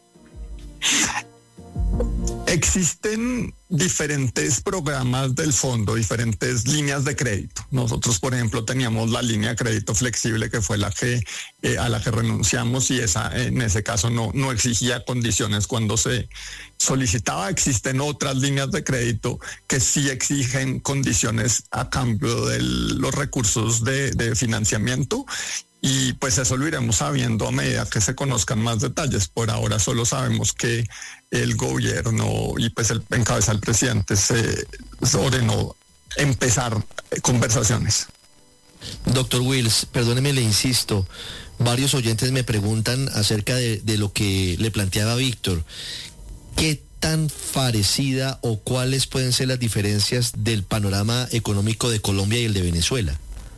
Existen diferentes programas del fondo, diferentes líneas de crédito. Nosotros, por ejemplo, teníamos la línea de crédito flexible, que fue la que eh, a la que renunciamos, y esa en ese caso no, no exigía condiciones cuando se solicitaba. Existen otras líneas de crédito que sí exigen condiciones a cambio de los recursos de, de financiamiento. Y pues eso lo iremos sabiendo a medida que se conozcan más detalles. Por ahora solo sabemos que el gobierno y pues el encabeza el presidente se ordenó empezar conversaciones. Doctor Wills, perdóneme, le insisto, varios oyentes me preguntan acerca de, de lo que le planteaba Víctor. ¿Qué tan parecida o cuáles pueden ser las diferencias del panorama económico de Colombia y el de Venezuela?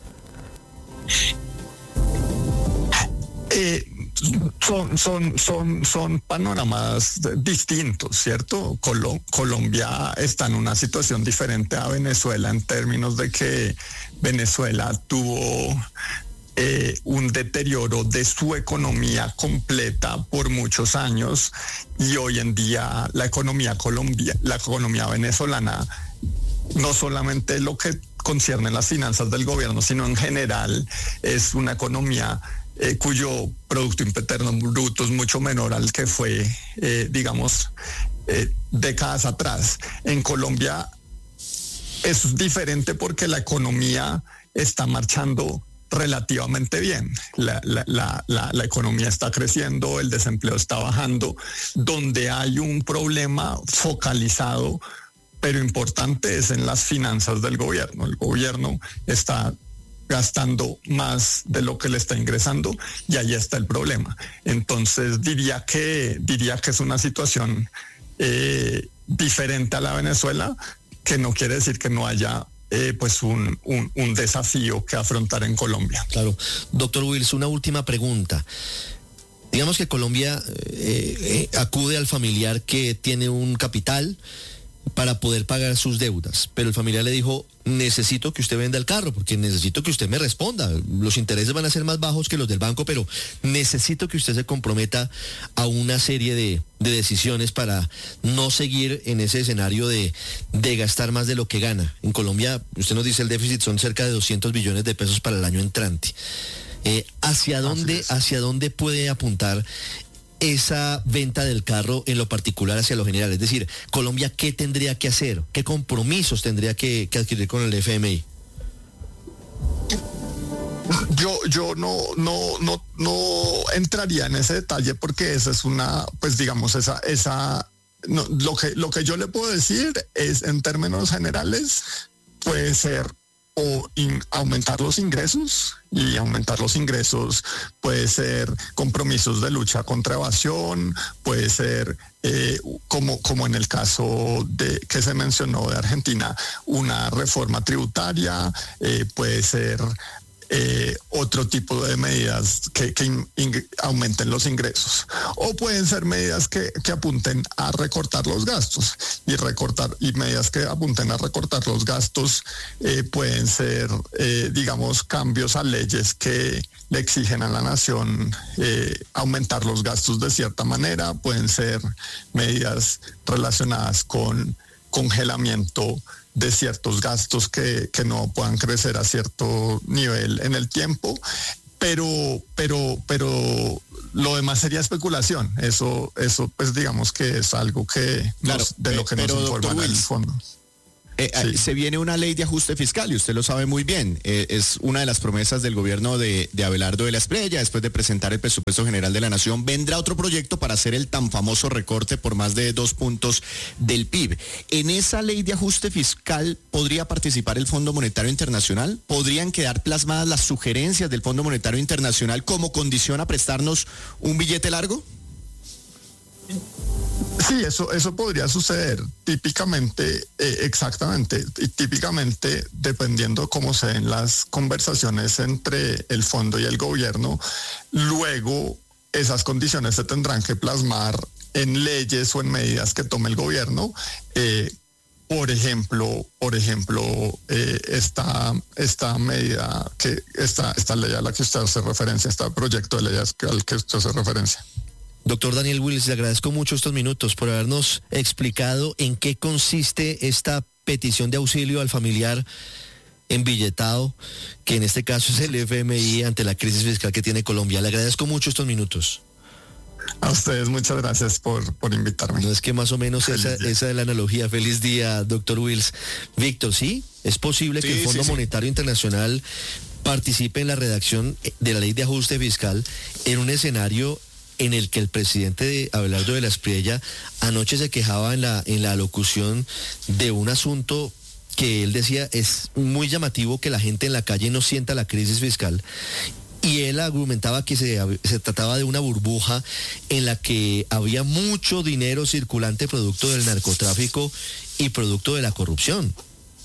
Eh, son, son, son, son panoramas distintos, ¿cierto? Colo- Colombia está en una situación diferente a Venezuela en términos de que Venezuela tuvo eh, un deterioro de su economía completa por muchos años, y hoy en día la economía colombia, la economía venezolana, no solamente lo que concierne las finanzas del gobierno, sino en general es una economía Eh, cuyo Producto Interno Bruto es mucho menor al que fue, eh, digamos, eh, décadas atrás. En Colombia es diferente porque la economía está marchando relativamente bien. La, la, la, la, la economía está creciendo, el desempleo está bajando. Donde hay un problema focalizado, pero importante, es en las finanzas del gobierno. El gobierno está gastando más de lo que le está ingresando, y ahí está el problema. Entonces diría que diría que es una situación eh, diferente a la Venezuela, que no quiere decir que no haya eh, pues un, un, un desafío que afrontar en Colombia. Claro. Doctor Wills, una última pregunta. Digamos que Colombia eh, eh, acude al familiar que tiene un capital para poder pagar sus deudas, pero el familiar le dijo: necesito que usted venda el carro, porque necesito que usted me responda, los intereses van a ser más bajos que los del banco, pero necesito que usted se comprometa a una serie de, de decisiones para no seguir en ese escenario de, de gastar más de lo que gana. En Colombia, usted nos dice, el déficit son cerca de doscientos billones de pesos para el año entrante. Eh, ¿hacia dónde, hacia dónde puede apuntar esa venta del carro en lo particular hacia lo general? Es decir, Colombia, ¿qué tendría que hacer? ¿Qué compromisos tendría que, que adquirir con el F M I? Yo, yo no, no, no, no entraría en ese detalle porque esa es una, pues digamos, esa, esa, no, lo que, lo que yo le puedo decir es, en términos generales, puede ser o in, aumentar los ingresos, y aumentar los ingresos puede ser compromisos de lucha contra evasión, puede ser eh, como, como en el caso de que se mencionó de Argentina, una reforma tributaria, eh, puede ser Eh, otro tipo de medidas que, que in, in, aumenten los ingresos, o pueden ser medidas que, que apunten a recortar los gastos, y recortar y medidas que apunten a recortar los gastos eh, pueden ser eh, digamos cambios a leyes que le exigen a la nación eh, aumentar los gastos de cierta manera, pueden ser medidas relacionadas con congelamiento de ciertos gastos que, que no puedan crecer a cierto nivel en el tiempo, pero, pero, pero lo demás sería especulación. Eso, eso pues digamos que es algo que claro, nos, de lo que nos informan en el fondo. Eh, sí. Se viene una ley de ajuste fiscal y usted lo sabe muy bien. Eh, es una de las promesas del gobierno de, de Abelardo de la Espriella. Después de presentar el presupuesto general de la Nación, vendrá otro proyecto para hacer el tan famoso recorte por más de dos puntos del P I B. ¿En esa ley de ajuste fiscal podría participar el Fondo Monetario Internacional? ¿Podrían quedar plasmadas las sugerencias del Fondo Monetario Internacional como condición a prestarnos un billete largo? Sí, eso, eso podría suceder típicamente, eh, exactamente, y típicamente dependiendo cómo se den las conversaciones entre el fondo y el gobierno, luego esas condiciones se tendrán que plasmar en leyes o en medidas que tome el gobierno. Eh, por ejemplo, por ejemplo, eh, esta, esta medida, que esta, esta ley a la que usted hace referencia, este proyecto de ley al que usted hace referencia. Doctor Daniel Wills, le agradezco mucho estos minutos por habernos explicado en qué consiste esta petición de auxilio al familiar embilletado, que en este caso es el F M I ante la crisis fiscal que tiene Colombia. Le agradezco mucho estos minutos. A ustedes muchas gracias por, por invitarme. No es que más o menos esa, esa es la analogía. Feliz día, doctor Wills. Víctor, ¿sí? ¿Es posible sí, que el Fondo sí, Monetario sí. Internacional participe en la redacción de la ley de ajuste fiscal en un escenario en el que el presidente de Abelardo de la Espriella anoche se quejaba en la, en la locución de un asunto que él decía es muy llamativo, que la gente en la calle no sienta la crisis fiscal? Y él argumentaba que se, se trataba de una burbuja en la que había mucho dinero circulante producto del narcotráfico y producto de la corrupción.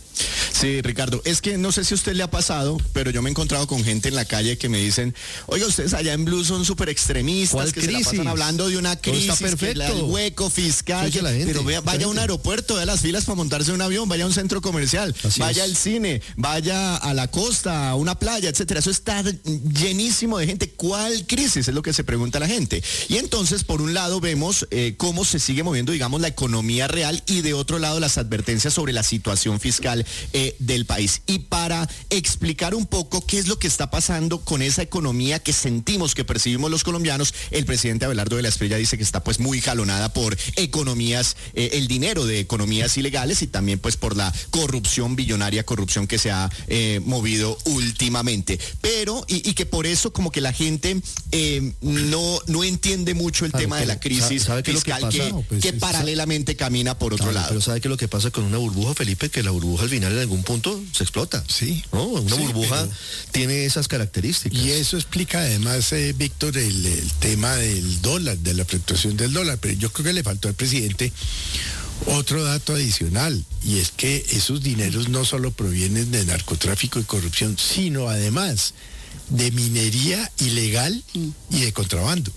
Sí, Ricardo, es que no sé si a usted le ha pasado, pero yo me he encontrado con gente en la calle que me dicen, oiga, ustedes allá en Blue son súper extremistas, que crisis? se la pasan hablando de una crisis, que el hueco fiscal, que, pero vea, vaya a un aeropuerto, vaya a las filas para montarse en un avión, vaya a un centro comercial, Así vaya es. al cine, vaya a la costa, a una playa, etcétera. Eso está llenísimo de gente. ¿Cuál crisis? Es lo que se pregunta la gente. Y entonces, por un lado, vemos eh, cómo se sigue moviendo, digamos, la economía real, y de otro lado, las advertencias sobre la situación fiscal Eh, del país. Y para explicar un poco qué es lo que está pasando con esa economía que sentimos, que percibimos los colombianos, el presidente Abelardo de la Espriella dice que está pues muy jalonada por economías, eh, el dinero de economías ilegales, y también pues por la corrupción billonaria, corrupción que se ha eh, movido últimamente. Pero, y, y que por eso como que la gente eh, no, no entiende mucho el claro, tema de la crisis ¿sabe, sabe fiscal que, que, no, pues, que paralelamente camina por otro claro, lado. Pero ¿sabe qué es lo que pasa con una burbuja, Felipe? Que la burbuja al final en algún punto se explota. Sí. ¿No? Una sí, burbuja tiene esas características. Y eso explica además, eh, Víctor, el, el tema del dólar, de la fluctuación del dólar. Pero yo creo que le faltó al presidente otro dato adicional, y es que esos dineros no solo provienen de narcotráfico y corrupción, sino además de minería ilegal y de contrabando.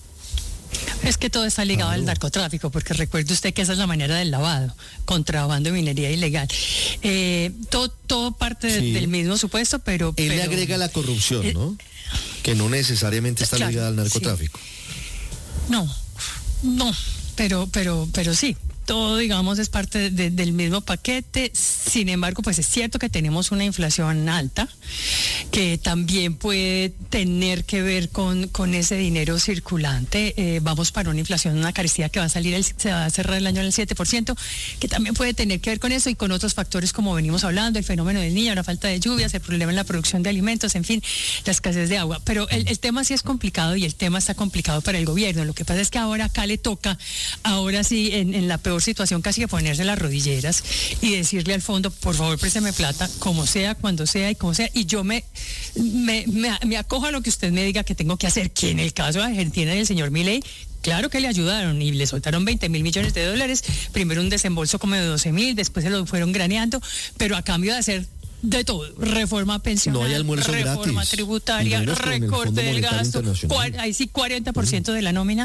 Es que todo está ligado claro. al narcotráfico, porque recuerde usted que esa es la manera del lavado, contrabando y minería ilegal. Eh, todo, todo parte sí. de, del mismo supuesto, pero... Él pero, le agrega la corrupción, eh, ¿no? Que no necesariamente está claro, ligada al narcotráfico. Sí. No, no, pero, pero, pero sí. todo, digamos, es parte de, de, del mismo paquete. Sin embargo, pues es cierto que tenemos una inflación alta, que también puede tener que ver con, con ese dinero circulante. Eh, vamos para una inflación, una carestía que va a salir, el, se va a cerrar el año en el siete por ciento, que también puede tener que ver con eso y con otros factores como venimos hablando, el fenómeno del niño, la falta de lluvias, el problema en la producción de alimentos, en fin, la escasez de agua. Pero el, el tema sí es complicado y el tema está complicado para el gobierno. Lo que pasa es que ahora acá le toca, ahora sí, en, en la peor situación, casi que ponerse las rodilleras y decirle al fondo, por favor, présteme plata, como sea, cuando sea y como sea, y yo me, me, me, me acojo a lo que usted me diga que tengo que hacer, que en el caso de Argentina y el señor Milei, claro que le ayudaron y le soltaron veinte mil millones de dólares, primero un desembolso como de doce mil, después se lo fueron graneando, pero a cambio de hacer de todo, reforma pensional, no hay almuerzo reforma gratis, tributaria, recorte del gasto, cual, ahí sí cuarenta por ciento uh-huh. de la nómina,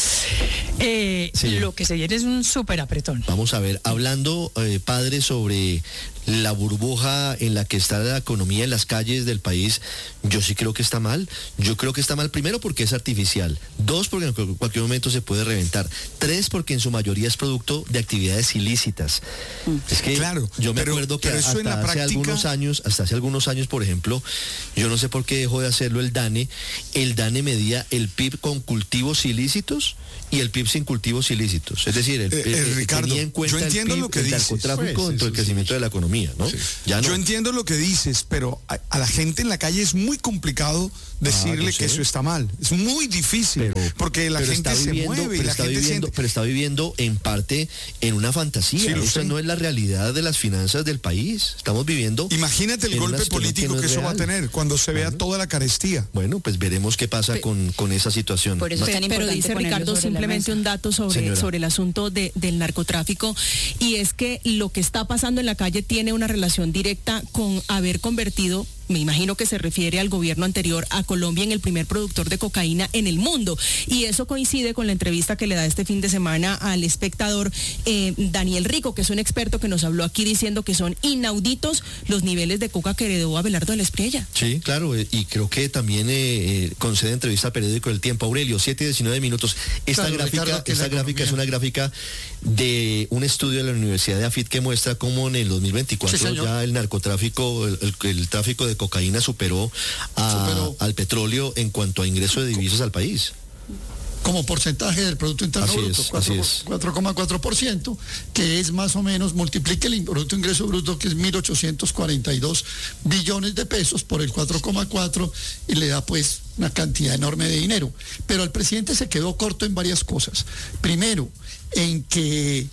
eh, sí. Lo que se viene es un súper apretón. Vamos a ver, hablando, eh, padre, sobre la burbuja en la que está la economía en las calles del país, yo sí creo que está mal. Yo creo que está mal primero porque es artificial, dos porque en cualquier momento se puede reventar, tres porque en su mayoría es producto de actividades ilícitas. Mm. Es que claro, yo me pero, acuerdo que hasta hace práctica... algunos años, hasta hace algunos años, por ejemplo, yo no sé por qué dejó de hacerlo el DANE, el DANE medía el P I B con cultivos ilícitos y el P I B sin cultivos ilícitos. Es decir, el, eh, eh, el, Ricardo, tenía en cuenta yo entiendo el P I B, lo que el dices. narcotráfico Pues, dentro del crecimiento sí. de la economía, ¿no? Sí. Ya no. Yo entiendo lo que dices, pero a, a la gente en la calle es muy complicado decirle ah, no que eso está mal. Es muy difícil, pero, porque la gente se mueve y la gente viviendo, siente... Pero está viviendo en parte en una fantasía. Sí, Esa no es la realidad de las finanzas del país. Estamos viviendo... Imagínate el golpe político que, no que eso real. va a tener cuando se vea bueno, toda la carestía. Bueno, pues veremos qué pasa pero, con, con esa situación. Por eso no, es tan pero dice Ricardo simplemente un dato sobre, sobre el asunto de, del narcotráfico, y es que lo que está pasando en la calle tiene una relación directa con haber convertido, me imagino que se refiere al gobierno anterior, a Colombia en el primer productor de cocaína en el mundo. Y eso coincide con la entrevista que le da este fin de semana al Espectador eh, Daniel Rico, que es un experto que nos habló aquí diciendo que son inauditos los niveles de coca que heredó Abelardo de la Espriella. Sí, claro, y creo que también eh, concede entrevista al periódico El Tiempo. Aurelio, siete y diecinueve minutos. Esta claro, gráfica, Ricardo, esta gráfica es una gráfica de un estudio de la Universidad de AFIT que muestra cómo en el dos mil veinticuatro sí, ya el narcotráfico, el, el, el tráfico de cocaína superó, a, superó al petróleo en cuanto a ingreso de divisas al país. Como porcentaje del Producto Interno así Bruto, es, cuatro coma cuatro por ciento, que es más o menos, multiplique el Producto Ingreso Bruto, que es mil ochocientos cuarenta y dos billones de pesos, por el cuatro coma cuatro, y le da pues una cantidad enorme de dinero. Pero el presidente se quedó corto en varias cosas. Primero, en que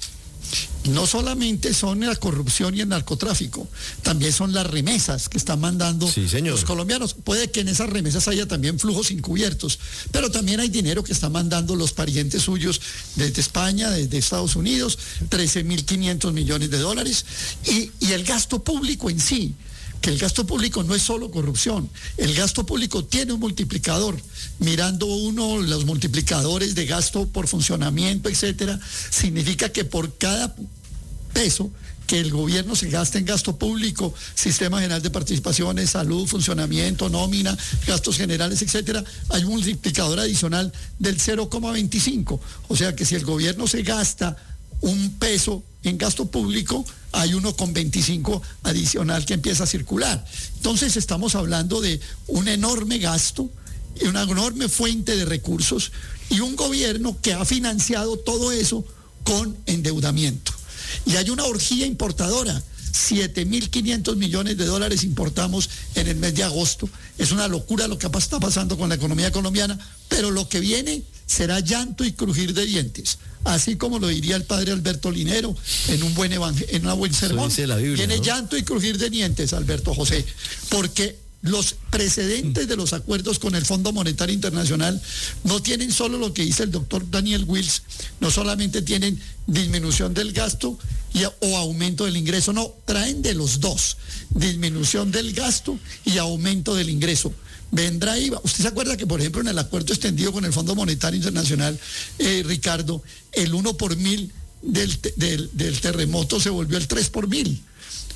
no solamente son la corrupción y el narcotráfico, también son las remesas que están mandando sí, los colombianos. Puede que en esas remesas haya también flujos encubiertos, pero también hay dinero que están mandando los parientes suyos desde España, desde Estados Unidos, trece mil quinientos millones de dólares, y, y el gasto público en sí, que el gasto público no es solo corrupción, el gasto público tiene un multiplicador. Mirando uno los multiplicadores de gasto por funcionamiento, etcétera, significa que por cada peso que el gobierno se gasta en gasto público, Sistema General de Participaciones, salud, funcionamiento, nómina, gastos generales, etcétera, hay un multiplicador adicional del cero coma veinticinco. O sea que si el gobierno se gasta un peso en gasto público, hay uno con veinticinco adicional que empieza a circular. Entonces estamos hablando de un enorme gasto, una enorme fuente de recursos y un gobierno que ha financiado todo eso con endeudamiento. Y hay una orgía importadora. siete mil quinientos millones de dólares importamos en el mes de agosto. Es una locura lo que está pasando con la economía colombiana, pero lo que viene será llanto y crujir de dientes. Así como lo diría el padre Alberto Linero en un buen evangel- en un buen sermón. Biblia, viene ¿no? llanto y crujir de dientes, Alberto José, porque los precedentes de los acuerdos con el Fondo Monetario Internacional no tienen solo lo que dice el doctor Daniel Wills, no solamente tienen disminución del gasto y, o aumento del ingreso, no, traen de los dos, disminución del gasto y aumento del ingreso. Vendrá I V A. ¿Usted se acuerda que, por ejemplo, en el acuerdo extendido con el Fondo Monetario Internacional, eh, Ricardo, el uno por mil del, del, del terremoto se volvió el tres por mil?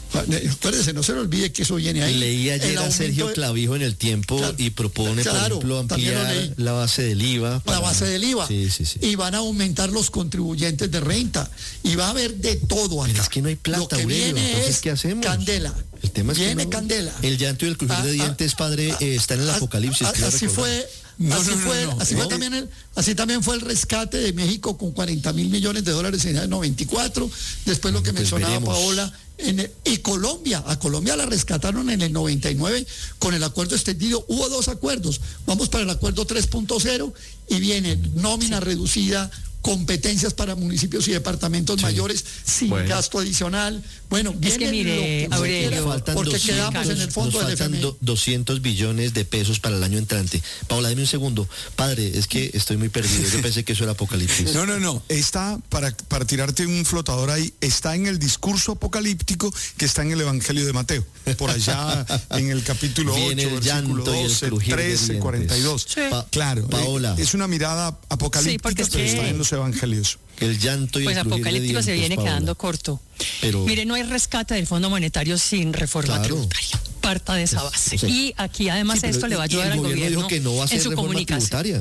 Acuérdese, no se le olvide que eso viene ahí. Leí ayer a Sergio de... Clavijo en El Tiempo, claro, y propone, claro, por ejemplo, ampliar la base del I V A. Para... La base del I V A. Sí, sí, sí. Y van a aumentar los contribuyentes de renta. Y va a haber de todo acá. Pero es que no hay plata, Lo que Aurelio, viene entonces, es ¿qué hacemos? Candela. El tema es viene que no, candela. El llanto y el crujir ah, de dientes, ah, padre, ah, eh, está en el ah, apocalipsis. Ah, así fue... No, así no, fue, no, no, así no. fue también el, así también fue el rescate de México con cuarenta mil millones de dólares en el noventa y cuatro, después lo que pues mencionaba veremos. Paola, en el, y Colombia, a Colombia la rescataron en el noventa y nueve con el acuerdo extendido, hubo dos acuerdos, vamos para el acuerdo tres punto cero y viene nómina sí. reducida, competencias para municipios y departamentos sí. mayores sin bueno. gasto adicional. Bueno, es que mire, Aurelio, faltan porque doscientos, quedamos en el fondo nos del faltan do, doscientos billones de pesos para el año entrante. Paola, dime un segundo. Padre, es que estoy muy perdido. Yo pensé que eso era apocalipsis. No, no, no. Está, para, para tirarte un flotador ahí, está en el discurso apocalíptico que está en el Evangelio de Mateo. Por allá en el capítulo Viene ocho, el versículo doce, trece, cuarenta y dos. Sí. Pa claro, Paola. Es una mirada apocalíptica, sí, pero es que... está en los evangelios. El llanto y pues el apocalíptico de dientes, se viene Paola. quedando corto. Pero, mire, no hay rescate del Fondo Monetario sin reforma claro. tributaria. Parta de esa base. Sí. Y aquí además sí, esto le va a ayudar al gobierno dijo que no va a ser en su reforma comunicación. Tributaria.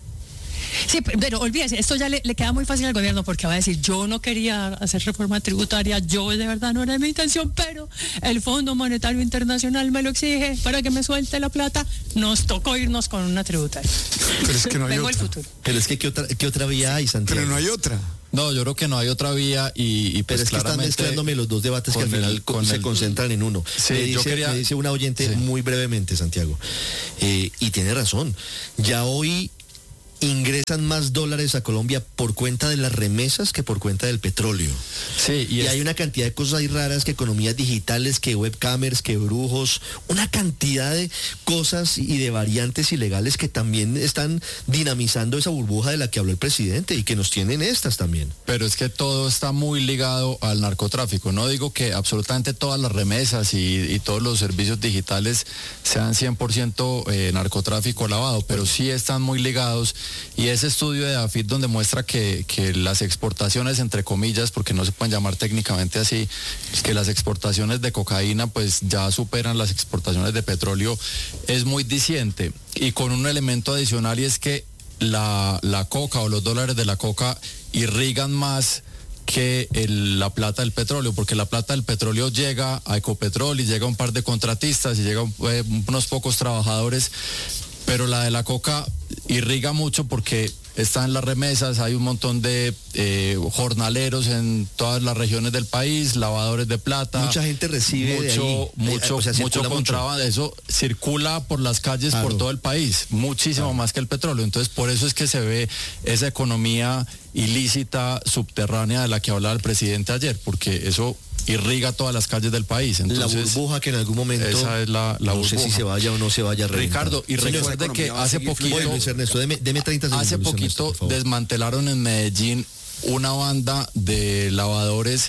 Sí, pero olvídese, esto ya le, le queda muy fácil al gobierno porque va a decir, yo no quería hacer reforma tributaria, yo de verdad no era mi intención, pero el Fondo Monetario Internacional me lo exige para que me suelte la plata, nos tocó irnos con una tributaria. Pero es que no hay Vengo otra. el futuro. Pero es que ¿qué otra, qué otra vía hay, Santiago? Pero no hay otra. No, yo creo que no hay otra vía y, y pues pero es que están mezclándome los dos debates que al final el, con se el, concentran en uno. Sí, me, dice, yo quería, me dice una oyente sí. muy brevemente, Santiago, eh, y tiene razón. Ya hoy ingresan más dólares a Colombia por cuenta de las remesas que por cuenta del petróleo. Sí, y, y es... hay una cantidad de cosas ahí raras, que economías digitales, que webcamers, que brujos, una cantidad de cosas y de variantes ilegales que también están dinamizando esa burbuja de la que habló el presidente y que nos tienen estas también. Pero es que todo está muy ligado al narcotráfico. No digo que absolutamente todas las remesas y, y todos los servicios digitales sean cien por ciento eh, narcotráfico lavado, pero sí están muy ligados. Y ese estudio de A F I D donde muestra que, que las exportaciones, entre comillas, porque no se pueden llamar técnicamente así, que las exportaciones de cocaína pues ya superan las exportaciones de petróleo, es muy diciente. Y con un elemento adicional, y es que la, la coca o los dólares de la coca irrigan más que el, la plata del petróleo, porque la plata del petróleo llega a Ecopetrol y llega a un par de contratistas y llega a eh, unos pocos trabajadores, pero la de la coca irriga mucho porque está en las remesas, hay un montón de eh, jornaleros en todas las regiones del país, lavadores de plata. Mucha gente recibe mucho, de ahí. mucho, o sea, mucho contrabando, eso circula por las calles, claro, por todo el país, muchísimo, claro, más que el petróleo. Entonces, por eso es que se ve esa economía ilícita subterránea de la que hablaba el presidente ayer, porque eso irriga todas las calles del país. Entonces, la burbuja que en algún momento, esa es la, la no burbuja. sé si se vaya o no se vaya a reventar. Ricardo, y recuerde que hace poquito, Luis Ernesto, deme, deme treinta segundos, hace poquito Ernesto, desmantelaron en Medellín una banda de lavadores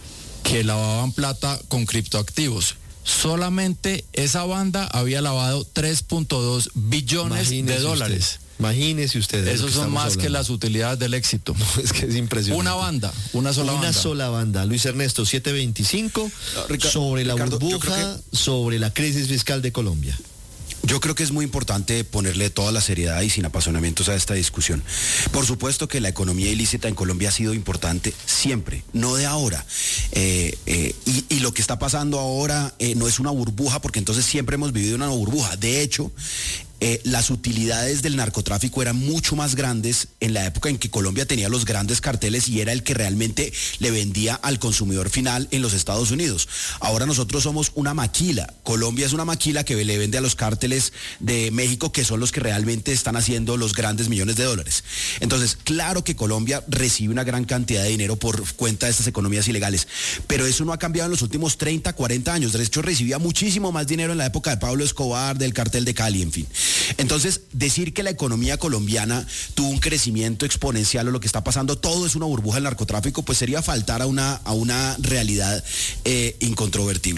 que lavaban plata con criptoactivos. Solamente esa banda había lavado tres punto dos billones Imagínese de dólares. Usted. Imagínese ustedes. Esos son más hablando. que las utilidades del éxito. No, es que es impresionante. Una banda, una sola una banda. Una sola banda. Luis Ernesto, siete veinticinco, no, Ricardo, sobre la Ricardo, burbuja, que... sobre la crisis fiscal de Colombia. Yo creo que es muy importante ponerle toda la seriedad y sin apasionamientos a esta discusión. Por supuesto que la economía ilícita en Colombia ha sido importante siempre, no de ahora. Eh, eh, y, y lo que está pasando ahora eh, no es una burbuja, porque entonces siempre hemos vivido una burbuja. De hecho, Eh, las utilidades del narcotráfico eran mucho más grandes en la época en que Colombia tenía los grandes carteles y era el que realmente le vendía al consumidor final en los Estados Unidos. Ahora nosotros somos una maquila. Colombia es una maquila que le vende a los cárteles de México, que son los que realmente están haciendo los grandes millones de dólares. Entonces, claro que Colombia recibe una gran cantidad de dinero por cuenta de estas economías ilegales, pero eso no ha cambiado en los últimos treinta, cuarenta años. De hecho, recibía muchísimo más dinero en la época de Pablo Escobar, del cartel de Cali, en fin. Entonces, decir que la economía colombiana tuvo un crecimiento exponencial o lo que está pasando, todo es una burbuja del narcotráfico, pues sería faltar a una, a una realidad eh, incontrovertible.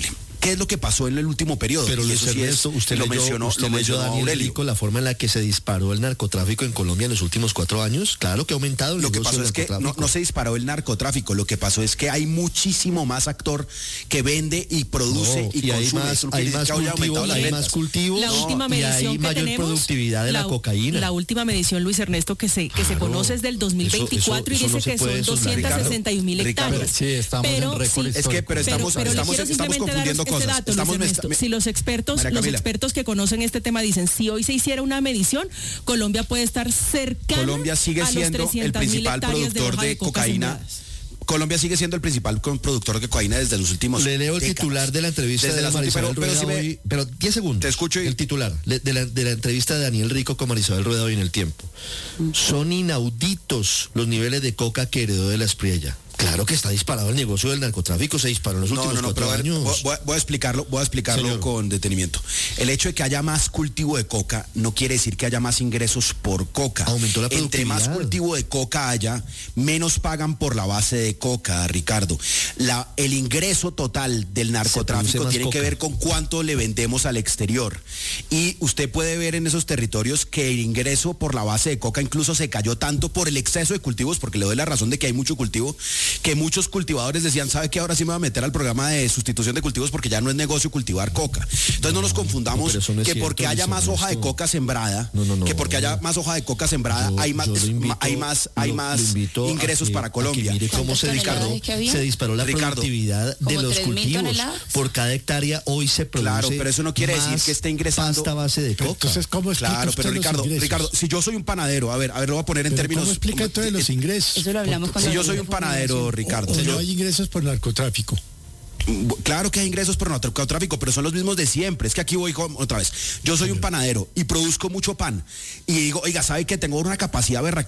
qué es lo que pasó en el último periodo. Pero Luis Ernesto, sí usted lo leyó, mencionó, usted lo leyó Daniel Aurelio. Rico, la forma en la que se disparó el narcotráfico en Colombia en los últimos cuatro años. Claro que ha aumentado el Lo que pasó es que no, no se disparó el narcotráfico, lo que pasó es que hay muchísimo más actor que vende y produce no, y, y consume. Hay más, hay más cultivos, hay más cultivos la última medición y hay que mayor tenemos, productividad de la, la cocaína. La última medición, Luis Ernesto, que se, que claro, se conoce es del dos mil veinticuatro eso, eso, eso y dice no que son doscientas sesenta y un mil hectáreas. Sí, estamos pero, en récord sí, es que, pero estamos, pero, pero estamos, estamos confundiendo este cosas. Dato, estamos Ernesto, si los expertos, los expertos que conocen este tema dicen, si hoy se hiciera una medición, Colombia puede estar cercana Colombia sigue a siendo los el principal productor de, de cocaína. Sembradas. Colombia sigue siendo el principal productor de cocaína desde los últimos Le leo el décadas. Titular de la entrevista desde de Marisabel Rueda pero, hoy, pero diez segundos. Te escucho. Y... El titular de la, de la entrevista de Daniel Rico con Marisabel Rueda hoy en El Tiempo. Son inauditos los niveles de coca que heredó de la Espriella. Claro que está disparado el negocio del narcotráfico, se disparó en los últimos no, no, no, cuatro pero años. Voy, voy a explicarlo, voy a explicarlo Señor. con detenimiento. El hecho de que haya más cultivo de coca no quiere decir que haya más ingresos por coca. Aumentó la productividad. Entre más cultivo de coca haya, menos pagan por la base de coca, Ricardo. La, el ingreso total del narcotráfico tiene coca. que ver con cuánto le vendemos al exterior. Y usted puede ver en esos territorios que el ingreso por la base de coca incluso se cayó tanto por el exceso de cultivos, porque le doy la razón de que hay mucho cultivo, que muchos cultivadores decían, ¿sabe qué? Ahora sí me voy a meter al programa de sustitución de cultivos porque ya no es negocio cultivar coca. Entonces no, no nos confundamos no, no que cierto, porque haya más hoja de coca sembrada, no, no, no, que porque haya más hoja de coca sembrada, yo, hay más, invito, hay más, hay lo, más lo ingresos que, para Colombia. Mire cómo se, Ricardo, se disparó la Ricardo, productividad de los cultivos. Por cada hectárea hoy se produce. Claro, pero eso no quiere decir que esté ingresando pasta base de coca. Entonces, ¿cómo explica Claro, pero Ricardo, los Ricardo, si yo soy un panadero, a ver, a ver, lo voy a poner en pero términos. ¿Cómo explica entonces los ingresos? Eso lo hablamos con Si yo soy un panadero, Ricardo. O, o no hay ingresos por narcotráfico. Claro que hay ingresos por narcotráfico, pero son los mismos de siempre. Es que aquí voy con, otra vez. Yo soy un panadero y produzco mucho pan. Y digo, oiga, ¿sabe que tengo una capacidad berraquísima